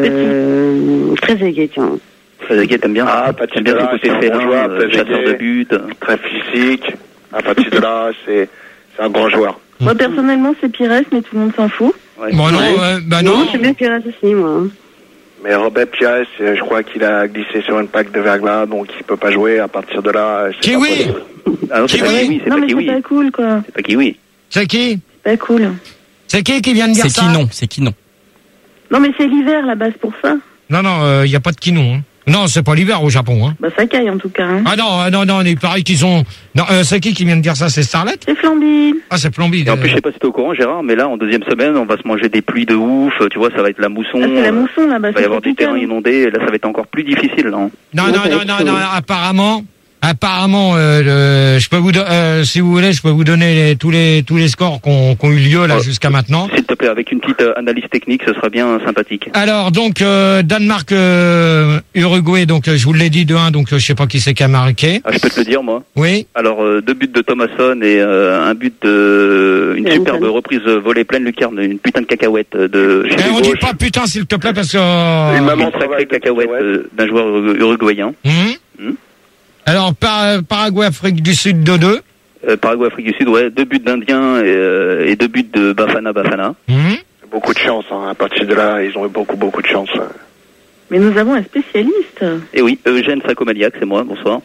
Speaker 12: euh, très égué, tiens.
Speaker 10: Trezeguet, t'aimes bien?
Speaker 4: Ah, Patrick
Speaker 10: T'aimes bien
Speaker 4: Vieira,
Speaker 10: ce côté
Speaker 4: c'est un bon
Speaker 10: félin,
Speaker 4: joueur,
Speaker 10: euh,
Speaker 4: Trezeguet.
Speaker 10: chasseur de but.
Speaker 4: Très physique. À partir de là, c'est c'est un grand joueur.
Speaker 6: Moi, personnellement, c'est Pires, mais tout le monde s'en fout.
Speaker 10: Ouais.
Speaker 1: Bon non,
Speaker 12: Ouais.
Speaker 1: euh, bah
Speaker 12: Non,
Speaker 1: non.
Speaker 12: j'aime bien Pires aussi, moi.
Speaker 4: Mais Robert Pires, euh, je crois qu'il a glissé sur une plaque de verglas, donc il peut pas jouer. À partir de là, euh, c'est pas
Speaker 1: Kiwi.
Speaker 4: possible.
Speaker 10: Ah non, c'est pas
Speaker 1: Kiwi.
Speaker 10: Kiwi, c'est
Speaker 6: Non,
Speaker 10: pas
Speaker 6: mais
Speaker 10: Kiwi.
Speaker 6: c'est pas cool, quoi.
Speaker 10: C'est pas Kiwi.
Speaker 1: C'est qui?
Speaker 6: C'est pas cool.
Speaker 1: C'est qui qui vient de dire
Speaker 5: C'est
Speaker 1: ça?
Speaker 5: qui non? C'est qui non?
Speaker 6: Non, mais c'est l'hiver, là-bas, c'est pour ça.
Speaker 1: Non, non, il n'y a pas de kinon. Hein. Non, c'est pas l'hiver au Japon. Hein.
Speaker 6: Bah, ça caille, en tout cas. Hein.
Speaker 1: Ah non, euh, non, non, il paraît qu'ils ont... Non, euh, c'est qui qui vient de dire ça? C'est Starlet?
Speaker 6: C'est Flamby.
Speaker 1: Ah, c'est Plomby.
Speaker 10: Et en plus, je sais pas si t'es au courant, Gérard, mais là, en deuxième semaine, on va se manger des pluies de ouf. Tu vois, ça va être la mousson.
Speaker 6: Ah, c'est la
Speaker 10: euh,
Speaker 6: mousson, là-bas.
Speaker 10: Il va y
Speaker 6: c'est
Speaker 10: avoir du
Speaker 6: tropical.
Speaker 10: terrain inondé. Et là, ça va être encore plus difficile, là.
Speaker 1: Non, non,
Speaker 12: Ouais,
Speaker 1: non,
Speaker 12: ça va
Speaker 1: non,
Speaker 12: être
Speaker 1: non,
Speaker 12: chaud.
Speaker 1: apparemment... Apparemment, euh, le- je peux vous, do- euh, si vous voulez, je peux vous donner les- tous les tous les scores qui ont qui ont eu lieu là
Speaker 10: Ouais.
Speaker 1: jusqu'à maintenant.
Speaker 10: S'il te plaît, avec une petite euh, analyse technique, ce sera bien sympathique.
Speaker 1: Alors donc euh, Danemark, euh, Uruguay, donc euh, je vous l'ai dit de un, donc euh, je sais pas qui c'est qui a marqué.
Speaker 10: Ah, je peux te le dire, moi.
Speaker 1: Oui.
Speaker 10: Alors, euh, deux buts de Thomasson et euh, un but de... Une
Speaker 12: Et
Speaker 10: superbe
Speaker 12: Anton.
Speaker 10: reprise volée pleine lucarne, une putain de cacahuète de...
Speaker 1: Et on dit pas putain s'il te plaît parce que. euh,
Speaker 4: Une maman
Speaker 10: Une sacrée
Speaker 4: travaille de
Speaker 10: cacahuète
Speaker 4: cacahuète.
Speaker 10: euh, d'un joueur uru- uruguayen.
Speaker 1: hum.
Speaker 10: Hum.
Speaker 1: Alors Par- Paraguay, Afrique du Sud deux deux.
Speaker 10: Euh, Paraguay, Afrique du Sud, ouais. Deux buts d'Indiens et, euh, et deux buts de Bafana Bafana.
Speaker 1: Hum.
Speaker 4: Beaucoup de chance. Hein. À partir de là, ils ont eu beaucoup, beaucoup de chance. hein.
Speaker 6: Mais nous avons un spécialiste.
Speaker 10: Et oui, Eugène Sacomaniac, c'est moi, bonsoir.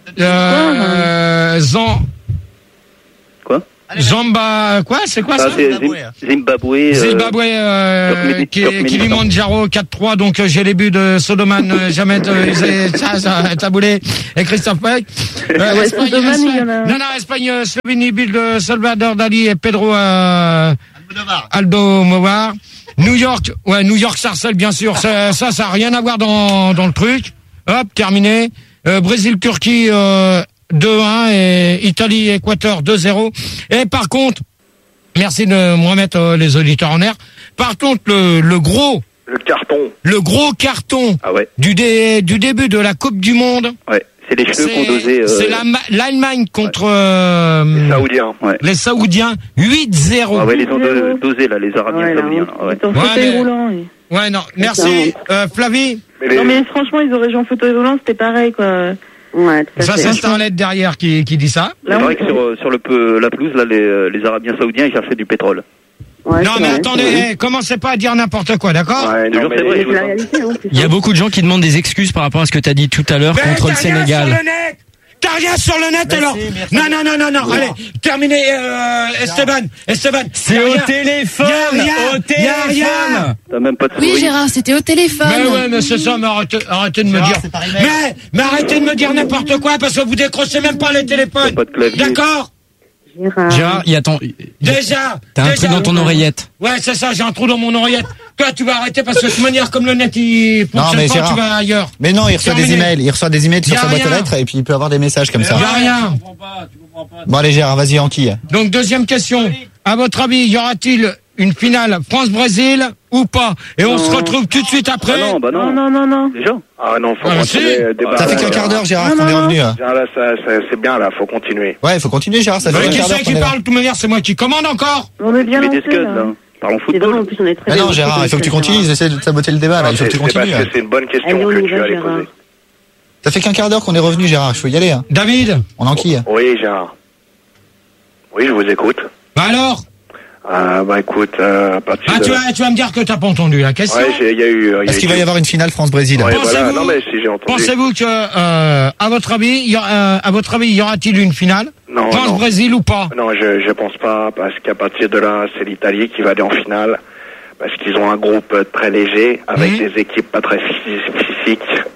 Speaker 1: Euh, Zan...
Speaker 10: Quoi
Speaker 1: Zamba, quoi, c'est quoi
Speaker 10: ah,
Speaker 1: ça
Speaker 10: c'est Zimbabwe. Euh,
Speaker 1: Zimbabwe, euh, qui, Kilimanjaro quatre trois, donc euh, j'ai les buts de Sodoman, euh, Jamet, euh, ça, ça, Taboulé et Christophe Peck. Euh,
Speaker 6: ouais,
Speaker 1: Espagne,
Speaker 6: Sodoman,
Speaker 1: Espagne,
Speaker 6: il y en a...
Speaker 1: non, non, Espagne, euh, Slovénie, but de Salvador Dali et Pedro euh, Aldo Movar. New York, ouais, New York Sarcelles, bien sûr, ça, ça, ça a rien à voir dans, dans le truc. Hop, terminé. Euh, Brésil, Turquie, euh, deux un et Italie, Équateur deux zéro. Et par contre, merci de me remettre euh, les auditeurs en air. Par contre, le, le gros,
Speaker 4: le carton,
Speaker 1: le gros carton
Speaker 10: ah ouais.
Speaker 1: du, dé, du début de la Coupe du Monde.
Speaker 10: Ouais, c'est les cheveux qu'on dosait. Euh...
Speaker 1: C'est la, l'Allemagne contre euh,
Speaker 4: les Saoudiens.
Speaker 10: Ouais.
Speaker 1: Les Saoudiens huit zéro.
Speaker 10: Ah ouais, les ont de, dosé là, les Arabiens
Speaker 6: ouais,
Speaker 10: saoudiens.
Speaker 6: Ouais,
Speaker 10: ouais.
Speaker 6: en fauteuil
Speaker 1: ouais, mais...
Speaker 6: roulant. Oui.
Speaker 1: Ouais, non, merci. Euh, Flavie.
Speaker 6: Mais les... Non mais franchement, ils auraient joué en fauteuil roulant, c'était pareil quoi. Ouais,
Speaker 1: ça c'est Starlet derrière qui, qui dit ça.
Speaker 10: C'est vrai que sur, sur le, la pelouse, là, les, les Arabiens saoudiens, ils cherchaient du pétrole.
Speaker 1: Ouais, non mais vrai, attendez, hey, commencez pas à dire n'importe quoi, d'accord?
Speaker 10: Ouais, non, mais c'est vrai. La réalité,
Speaker 5: hein, il y a beaucoup de gens qui demandent des excuses par rapport à ce que tu as dit tout à l'heure
Speaker 1: mais
Speaker 5: contre le Sénégal.
Speaker 1: T'as rien sur le net alors? Non, non, non, non, non, allez, terminez, euh, Esteban, Esteban.
Speaker 5: C'est au téléphone, au téléphone.
Speaker 10: T'as même pas de
Speaker 2: Oui, Gérard, c'était au téléphone.
Speaker 1: Mais ouais, mais c'est ça, mais arrêtez, arrêtez de me dire. Mais, mais arrêtez de me dire n'importe quoi parce que vous décrochez même pas les téléphones. D'accord?
Speaker 5: Gérard, il y a ton...
Speaker 1: Déjà.
Speaker 5: T'as un
Speaker 1: déjà,
Speaker 5: trou dans ton oreillette.
Speaker 1: Ouais, c'est ça, j'ai un trou dans mon oreillette. Toi, tu vas arrêter parce que de toute manière, comme le net, il fonctionne pas, Gérard, tu vas ailleurs.
Speaker 3: Mais non, il reçoit Terminé. des emails, il reçoit des emails sur sa boîte aux lettres et puis il peut avoir des messages comme
Speaker 1: mais
Speaker 3: ça.
Speaker 1: Il y a rien.
Speaker 3: Tu comprends pas, tu comprends pas. Bon, allez, Gérard, vas-y, enquille.
Speaker 1: Donc, deuxième question. À votre avis, y aura-t-il une finale France-Brésil ou pas? Et on non. se retrouve tout de suite après.
Speaker 10: Ah non, bah non,
Speaker 6: non, non, non.
Speaker 10: Déjà?
Speaker 4: Ah non, faut
Speaker 1: ah,
Speaker 4: continuer.
Speaker 3: Si. Ça fait qu'un quart d'heure, Gérard, qu'on est revenu.
Speaker 4: Là, là ça, ça, c'est bien, là, faut continuer.
Speaker 3: Ouais, faut continuer, Gérard, ça fait
Speaker 1: un
Speaker 3: quart d'heure.
Speaker 1: Qui c'est qui parle? De toute manière, c'est moi qui commande encore.
Speaker 6: On est bien
Speaker 10: lancé, là. Parlons football.
Speaker 6: En plus, on est très
Speaker 3: mais non, Gérard, il faut que tu continues, ils essaient de saboter le débat, là, il faut que tu continues.
Speaker 4: C'est une bonne question que tu allais poser.
Speaker 3: Ça fait qu'un quart d'heure qu'on est revenu, Gérard, il faut y aller.
Speaker 1: David?
Speaker 3: On enquille.
Speaker 4: Oui, Gérard. Oui, je vous écoute.
Speaker 1: Bah alors?
Speaker 4: Ah bah écoute, euh, à partir
Speaker 1: ah,
Speaker 4: de...
Speaker 1: tu, vas, tu vas me dire que t'as pas entendu la question.
Speaker 4: Ouais, il y a eu.
Speaker 3: Est-ce qu'il va y avoir une finale France-Brésil?
Speaker 4: Ouais, voilà. Non mais si j'ai entendu.
Speaker 1: Pensez-vous que, euh, à votre avis, y a, euh, à votre avis, y aura-t-il une finale
Speaker 4: non,
Speaker 1: France-Brésil ou pas?
Speaker 4: Non, je je pense pas parce qu'à partir de là, c'est l'Italie qui va aller en finale parce qu'ils ont un groupe très léger avec mmh. des équipes pas très physiques.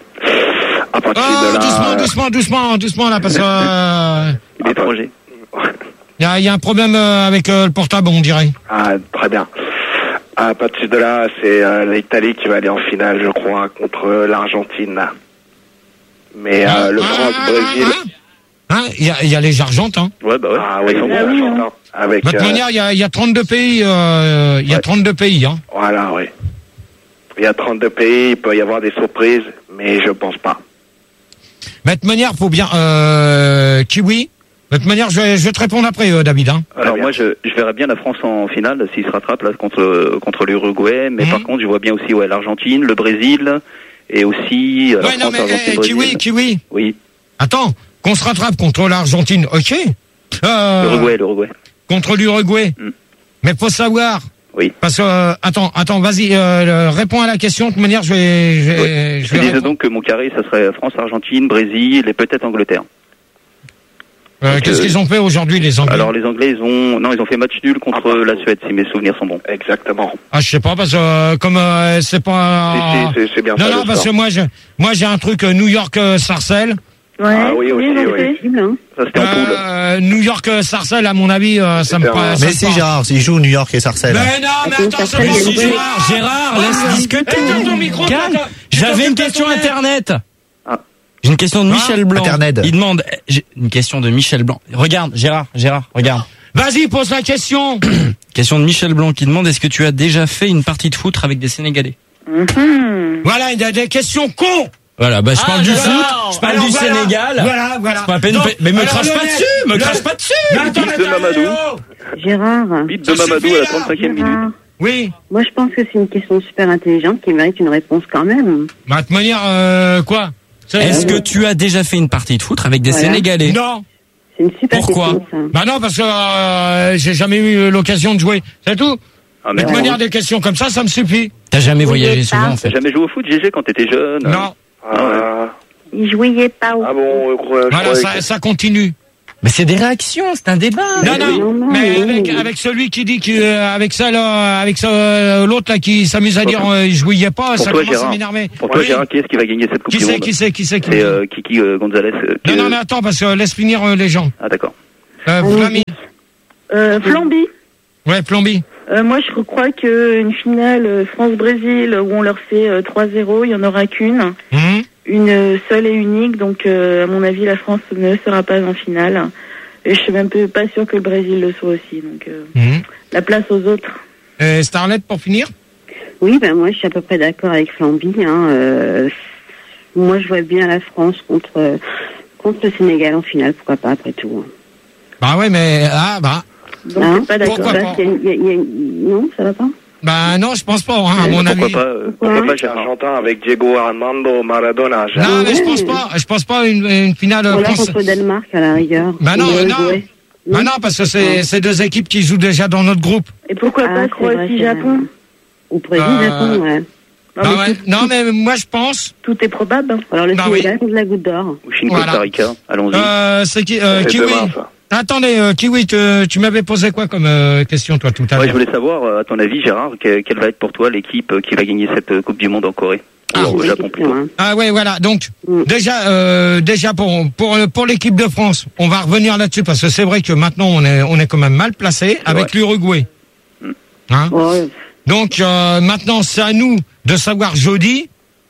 Speaker 4: À partir
Speaker 1: oh,
Speaker 4: de là.
Speaker 1: Doucement, euh... doucement, doucement, doucement là parce que. Euh...
Speaker 10: Il est projet.
Speaker 1: Il y a, y a un problème avec euh, le portable, on dirait.
Speaker 4: Ah, très bien. À partir de là, c'est euh, l'Italie qui va aller en finale, je crois, contre l'Argentine. Mais euh, ah, le
Speaker 1: ah,
Speaker 4: France-Brésil...
Speaker 1: Hein, il y a, y a les Argentins.
Speaker 10: Ouais, bah ouais.
Speaker 4: Ah oui, ils sont bons, les Argentins. Avec,
Speaker 1: de toute euh... manière, il y a, y a trente-deux pays. Il euh, y a ouais. trente-deux pays. Hein.
Speaker 4: Voilà, oui. Il y a trente-deux pays, il peut y avoir des surprises, mais je pense pas.
Speaker 1: Mais de toute manière, faut bien... Euh, Kiwi. De toute manière, je vais, je vais te répondre après, euh, David. Hein.
Speaker 10: Alors moi, je, je verrais bien la France en finale s'il se rattrape là contre contre l'Uruguay, mais mmh. par contre, je vois bien aussi ouais l'Argentine, le Brésil et aussi. Euh,
Speaker 1: ouais, non mais eh, Kiwi, Kiwi.
Speaker 10: Oui.
Speaker 1: Attends, qu'on se rattrape contre l'Argentine, ok.
Speaker 10: Euh, L'Uruguay, l'Uruguay.
Speaker 1: Contre l'Uruguay. Mmh. Mais faut savoir.
Speaker 10: Oui.
Speaker 1: Parce que euh, attends, attends, vas-y, euh, réponds à la question. De toute manière, je vais. Je, vais,
Speaker 10: oui.
Speaker 1: je,
Speaker 10: je
Speaker 1: vais
Speaker 10: disais donc que mon carré, ça serait France, Argentine, Brésil et peut-être Angleterre.
Speaker 1: Euh, Qu'est-ce euh, qu'ils ont fait aujourd'hui, les Anglais?
Speaker 10: Alors les Anglais, ils ont non, ils ont fait match nul contre ah, la Suède, si mes souvenirs sont bons.
Speaker 4: Exactement.
Speaker 1: Ah, je sais pas parce que euh, comme euh, c'est pas.
Speaker 4: Si, si, c'est bien.
Speaker 1: Non,
Speaker 4: ça,
Speaker 1: non, parce que moi, je, moi, j'ai un truc euh, New York euh, Sarcelles.
Speaker 6: Ouais.
Speaker 4: Ah oui, aussi, oui.
Speaker 6: oui.
Speaker 4: oui.
Speaker 10: Ça c'était en poule.
Speaker 1: Euh, New York euh, Sarcelles, à mon avis, euh, ça me passe.
Speaker 3: Mais si Gérard, s'il joue New York et Sarcelles.
Speaker 1: Mais non, mais attends, ça me
Speaker 5: si Gérard, Gérard, laisse discuter. J'avais une question internet. J'ai une question de Michel ah, Blanc.
Speaker 3: Internet.
Speaker 5: Il demande, j'ai une question de Michel Blanc. Regarde, Gérard, Gérard, regarde.
Speaker 1: Vas-y, pose la question.
Speaker 5: Question de Michel Blanc qui demande, est-ce que tu as déjà fait une partie de foot avec des Sénégalais?
Speaker 6: Mm-hmm.
Speaker 1: Voilà, il y a des questions cons.
Speaker 5: Voilà, bah je
Speaker 1: ah,
Speaker 5: parle du
Speaker 1: voilà.
Speaker 5: foot, je parle
Speaker 1: alors,
Speaker 5: du
Speaker 1: voilà.
Speaker 5: Sénégal.
Speaker 1: Voilà, voilà.
Speaker 5: C'est pas peine,
Speaker 1: donc,
Speaker 5: mais me
Speaker 1: alors,
Speaker 5: crache pas
Speaker 1: net,
Speaker 5: dessus, me
Speaker 1: le...
Speaker 5: crache pas dessus.
Speaker 10: Bite de Mamadou.
Speaker 12: Gérard.
Speaker 10: Bite de Mamadou à la trente-cinquième minute.
Speaker 1: Oui.
Speaker 12: Moi, je pense que c'est une question super intelligente qui mérite une réponse quand même.
Speaker 1: Bah, de toute manière, euh, quoi?
Speaker 5: Est-ce que tu as déjà fait une partie de foot avec des
Speaker 12: voilà.
Speaker 5: Sénégalais?
Speaker 1: Non.
Speaker 12: C'est une super
Speaker 5: Pourquoi
Speaker 12: question, ça.
Speaker 1: Bah non, parce que euh, j'ai jamais eu l'occasion de jouer. C'est tout.
Speaker 10: Ah,
Speaker 1: de toute
Speaker 10: merde.
Speaker 1: manière, des questions comme ça, ça me suffit.
Speaker 5: T'as jamais
Speaker 8: Oui,
Speaker 5: voyagé
Speaker 8: mais
Speaker 5: souvent,
Speaker 8: pas.
Speaker 5: en fait.
Speaker 10: T'as jamais joué au foot, G G, quand t'étais jeune?
Speaker 1: Non.
Speaker 4: Ah,
Speaker 8: Il jouait pas au
Speaker 4: ah bon, je crois- je
Speaker 1: Voilà,
Speaker 4: croyais
Speaker 1: ça,
Speaker 4: que-
Speaker 1: ça continue.
Speaker 5: Mais c'est des réactions, c'est un débat.
Speaker 1: Non, non,
Speaker 8: non, non,
Speaker 1: mais
Speaker 8: non,
Speaker 1: avec,
Speaker 8: non.
Speaker 1: avec celui qui dit que, euh, avec ça, là, avec ça, euh, l'autre, là, qui s'amuse à dire, euh, je jouais pas,
Speaker 10: Pour
Speaker 1: ça
Speaker 10: toi,
Speaker 1: commence à
Speaker 10: Gérard.
Speaker 1: m'énerver.
Speaker 10: Pour toi,
Speaker 1: Oui.
Speaker 10: Gérard, qui est-ce qui va gagner cette Coupe
Speaker 1: Qui
Speaker 10: du
Speaker 1: c'est,
Speaker 10: Monde?
Speaker 1: qui c'est, qui c'est, qui
Speaker 10: C'est euh, Kiki euh, Gonzalez. euh,
Speaker 1: Non,
Speaker 10: que-
Speaker 1: non, mais attends, parce que laisse finir euh, les gens.
Speaker 10: Ah, d'accord.
Speaker 1: Euh, Flammy.
Speaker 6: Euh, Flamby.
Speaker 1: Ouais, Flamby.
Speaker 6: Euh, moi, je crois qu'une finale euh, France-Brésil où on leur fait euh, trois zéro, il n'y en aura qu'une.
Speaker 1: Hum.
Speaker 6: Une euh, seule et unique. Donc, euh, à mon avis, la France ne sera pas en finale. Et je suis même peu- pas sûre que le Brésil le soit aussi. Donc, euh,
Speaker 1: Hum.
Speaker 6: la place aux autres.
Speaker 1: Euh, Starlet, pour finir.
Speaker 12: Oui, ben moi je suis à peu près d'accord avec Flamby. Hein. Euh, moi je vois bien la France contre euh, contre le Sénégal en finale, pourquoi pas après tout. hein.
Speaker 1: Bah ouais, mais, ah, bah.
Speaker 6: Donc,
Speaker 12: Hein
Speaker 6: t'es pas d'accord.
Speaker 1: Pourquoi
Speaker 12: Parce
Speaker 1: pas?
Speaker 12: qu'il y a- il y a- il y a une- Non, ça va pas.
Speaker 1: Bah non, je pense pas, hein, à mon
Speaker 10: Pourquoi
Speaker 1: avis.
Speaker 10: pas, euh, pourquoi
Speaker 12: Ouais.
Speaker 10: pas,
Speaker 4: J'ai
Speaker 10: Gérard?
Speaker 4: Argentin avec Diego Armando Maradona. J'ai-
Speaker 1: Non, mais je pense pas, je pense pas une, une finale
Speaker 12: Voilà
Speaker 1: France.
Speaker 12: contre le Danemark à la rigueur.
Speaker 1: Bah non,
Speaker 12: Ou
Speaker 1: non.
Speaker 12: l'Uruguay.
Speaker 1: Bah non, parce que c'est, c'est deux équipes qui jouent déjà dans notre groupe.
Speaker 6: Et pourquoi
Speaker 12: Ah,
Speaker 6: pas
Speaker 12: c'est vrai,
Speaker 6: Croatie-Japon?
Speaker 12: Ou Brésil,
Speaker 1: Euh,
Speaker 12: Japon, ouais.
Speaker 6: Non,
Speaker 1: Bah
Speaker 6: mais
Speaker 1: ouais.
Speaker 6: tout,
Speaker 1: Non, mais moi, je pense,
Speaker 6: tout est probable. hein.
Speaker 12: Alors le
Speaker 1: Bah
Speaker 12: Sénégal
Speaker 1: oui.
Speaker 12: contre la Goutte d'Or.
Speaker 10: Ou Chine,
Speaker 1: Voilà.
Speaker 10: Costa Rica. Allons-y.
Speaker 1: euh, c'est qui, euh,
Speaker 4: C'est
Speaker 1: Kiwi.
Speaker 4: demain, ça.
Speaker 1: Attendez, euh, Kiwi, te- tu m'avais posé quoi comme euh, question, toi, tout à
Speaker 10: Ouais,
Speaker 1: l'heure?
Speaker 10: je voulais savoir, euh, à ton avis, Gérard, que- quelle va être pour toi l'équipe euh, qui va gagner cette euh, Coupe du Monde en Corée?
Speaker 1: Ah,
Speaker 10: Ou au
Speaker 12: Bonne
Speaker 10: Japon
Speaker 12: question,
Speaker 10: plutôt.
Speaker 12: hein.
Speaker 1: Ah ouais, voilà. Donc
Speaker 12: Mm.
Speaker 1: déjà, euh, déjà pour pour pour l'équipe de France, on va revenir là-dessus parce que c'est vrai que maintenant on est on est quand même mal placé avec
Speaker 10: vrai.
Speaker 1: l'Uruguay.
Speaker 10: Mm.
Speaker 1: Hein
Speaker 12: Ouais.
Speaker 1: Donc euh, maintenant c'est à nous de savoir jeudi.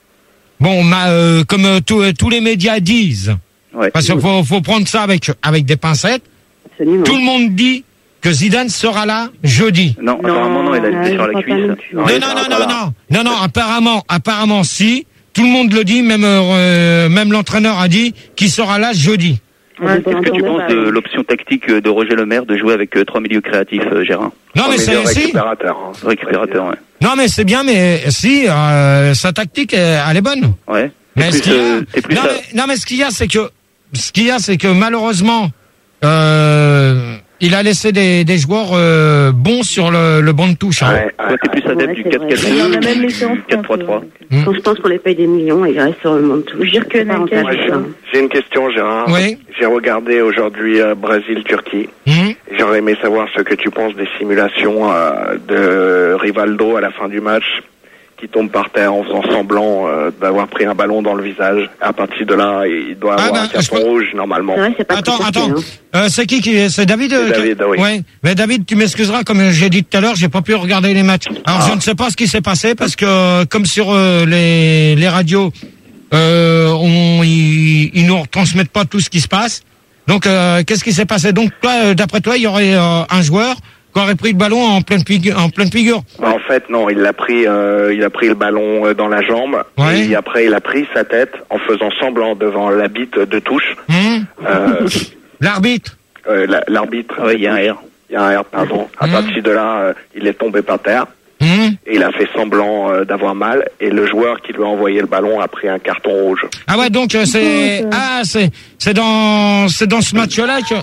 Speaker 1: Bon, ma, euh, comme euh, tous- euh, tous les médias disent,
Speaker 10: Ouais.
Speaker 1: parce qu'il faut faut prendre ça avec avec des pincettes.
Speaker 12: Absolument.
Speaker 1: Tout le monde dit que Zidane sera là jeudi.
Speaker 10: Non, apparemment non, il a
Speaker 12: Non,
Speaker 10: été
Speaker 12: je
Speaker 10: sur la
Speaker 12: crois pas
Speaker 10: cuisse.
Speaker 12: non plus.
Speaker 1: Non,
Speaker 10: il
Speaker 1: non,
Speaker 10: sera
Speaker 1: non,
Speaker 10: pas
Speaker 1: non,
Speaker 10: là.
Speaker 1: non, non, non, apparemment, apparemment, si. Tout le monde le dit, même, euh, même l'entraîneur a dit qu'il sera là jeudi.
Speaker 6: Ouais,
Speaker 12: Qu'est-ce
Speaker 10: Qu'est-ce que tu
Speaker 6: Ouais,
Speaker 10: penses
Speaker 6: bah,
Speaker 10: de
Speaker 6: ouais.
Speaker 10: l'option tactique euh, de Roger Lemaire de jouer avec euh, trois milieux créatifs, euh, Gérard?
Speaker 1: Non, mais
Speaker 4: Mais
Speaker 1: c'est,
Speaker 4: le
Speaker 1: si.
Speaker 4: récupérateur. hein.
Speaker 10: Récupérateur, ouais.
Speaker 1: Non, mais c'est bien, mais si, euh, sa tactique, elle, elle est bonne.
Speaker 10: Ouais.
Speaker 1: Mais
Speaker 10: T'es
Speaker 1: ce
Speaker 10: plus,
Speaker 1: qu'il y a,
Speaker 10: euh, t'es plus
Speaker 1: non,
Speaker 10: à-
Speaker 1: mais, non, mais ce qu'il y a, c'est que, ce qu'il y a, c'est que malheureusement, euh, il a laissé des, des joueurs euh, bons sur le, le banc de touche. Hein.
Speaker 4: Ouais,
Speaker 10: Toi, t'es plus adepte
Speaker 12: Ouais,
Speaker 10: du
Speaker 12: c'est
Speaker 10: quatre
Speaker 12: vrai.
Speaker 10: quatre
Speaker 6: Il y en a
Speaker 10: deux
Speaker 6: même
Speaker 10: ou
Speaker 6: laissé en
Speaker 10: du quatre trois trois?
Speaker 1: Mm.
Speaker 12: Quand je pense qu'on les paye des millions et ils restent sur le monde tout.
Speaker 6: Je veux dire que
Speaker 12: C'est pas
Speaker 6: Naka,
Speaker 12: rentable,
Speaker 6: je-
Speaker 12: ça.
Speaker 4: J'ai une question, Gérard.
Speaker 1: Oui.
Speaker 4: J'ai regardé aujourd'hui euh, Brésil-Turquie.
Speaker 1: Hum.
Speaker 4: J'aurais aimé savoir ce que tu penses des simulations euh, de Rivaldo à la fin du match, qui tombe par terre en faisant semblant euh, d'avoir pris un ballon dans le visage. À partir de là, il doit
Speaker 1: Ah
Speaker 4: avoir
Speaker 1: ben,
Speaker 4: un carton
Speaker 1: je peux-
Speaker 4: rouge normalement.
Speaker 12: C'est vrai, c'est pas
Speaker 1: Attends,
Speaker 12: très
Speaker 1: attends.
Speaker 12: facile, hein.
Speaker 1: Euh, c'est qui qui c'est David euh,
Speaker 4: C'est
Speaker 1: qui-
Speaker 4: David, oui.
Speaker 1: Ouais. Mais David, tu m'excuseras, comme j'ai dit tout à l'heure, j'ai pas pu regarder les matchs. Alors
Speaker 4: Ah.
Speaker 1: je ne sais pas ce qui s'est passé parce que euh, comme sur euh, les les radios, euh, on ils, ils nous retransmettent pas tout ce qui se passe. Donc euh, qu'est-ce qui s'est passé? Donc toi, euh, d'après toi, il y aurait euh, un joueur qui aurait pris le ballon en pleine figure, en pleine figure.
Speaker 4: Bah, en fait, non, il a pris, euh, il a pris le ballon euh, dans la jambe.
Speaker 1: Ouais.
Speaker 4: Et après, il a pris sa tête en faisant semblant devant la bite de touche.
Speaker 1: Hum.
Speaker 4: Euh,
Speaker 1: L'arbitre.
Speaker 4: euh, la- L'arbitre.
Speaker 10: Ah ouais, il y a un R.
Speaker 4: Il y a un R, pardon. À
Speaker 1: Hum.
Speaker 4: partir de là, euh, il est tombé par terre.
Speaker 1: Hum.
Speaker 4: Et il a fait semblant euh, d'avoir mal. Et le joueur qui lui a envoyé le ballon a pris un carton rouge.
Speaker 1: Ah ouais, donc euh, c'est ah c'est c'est dans c'est dans ce match-là que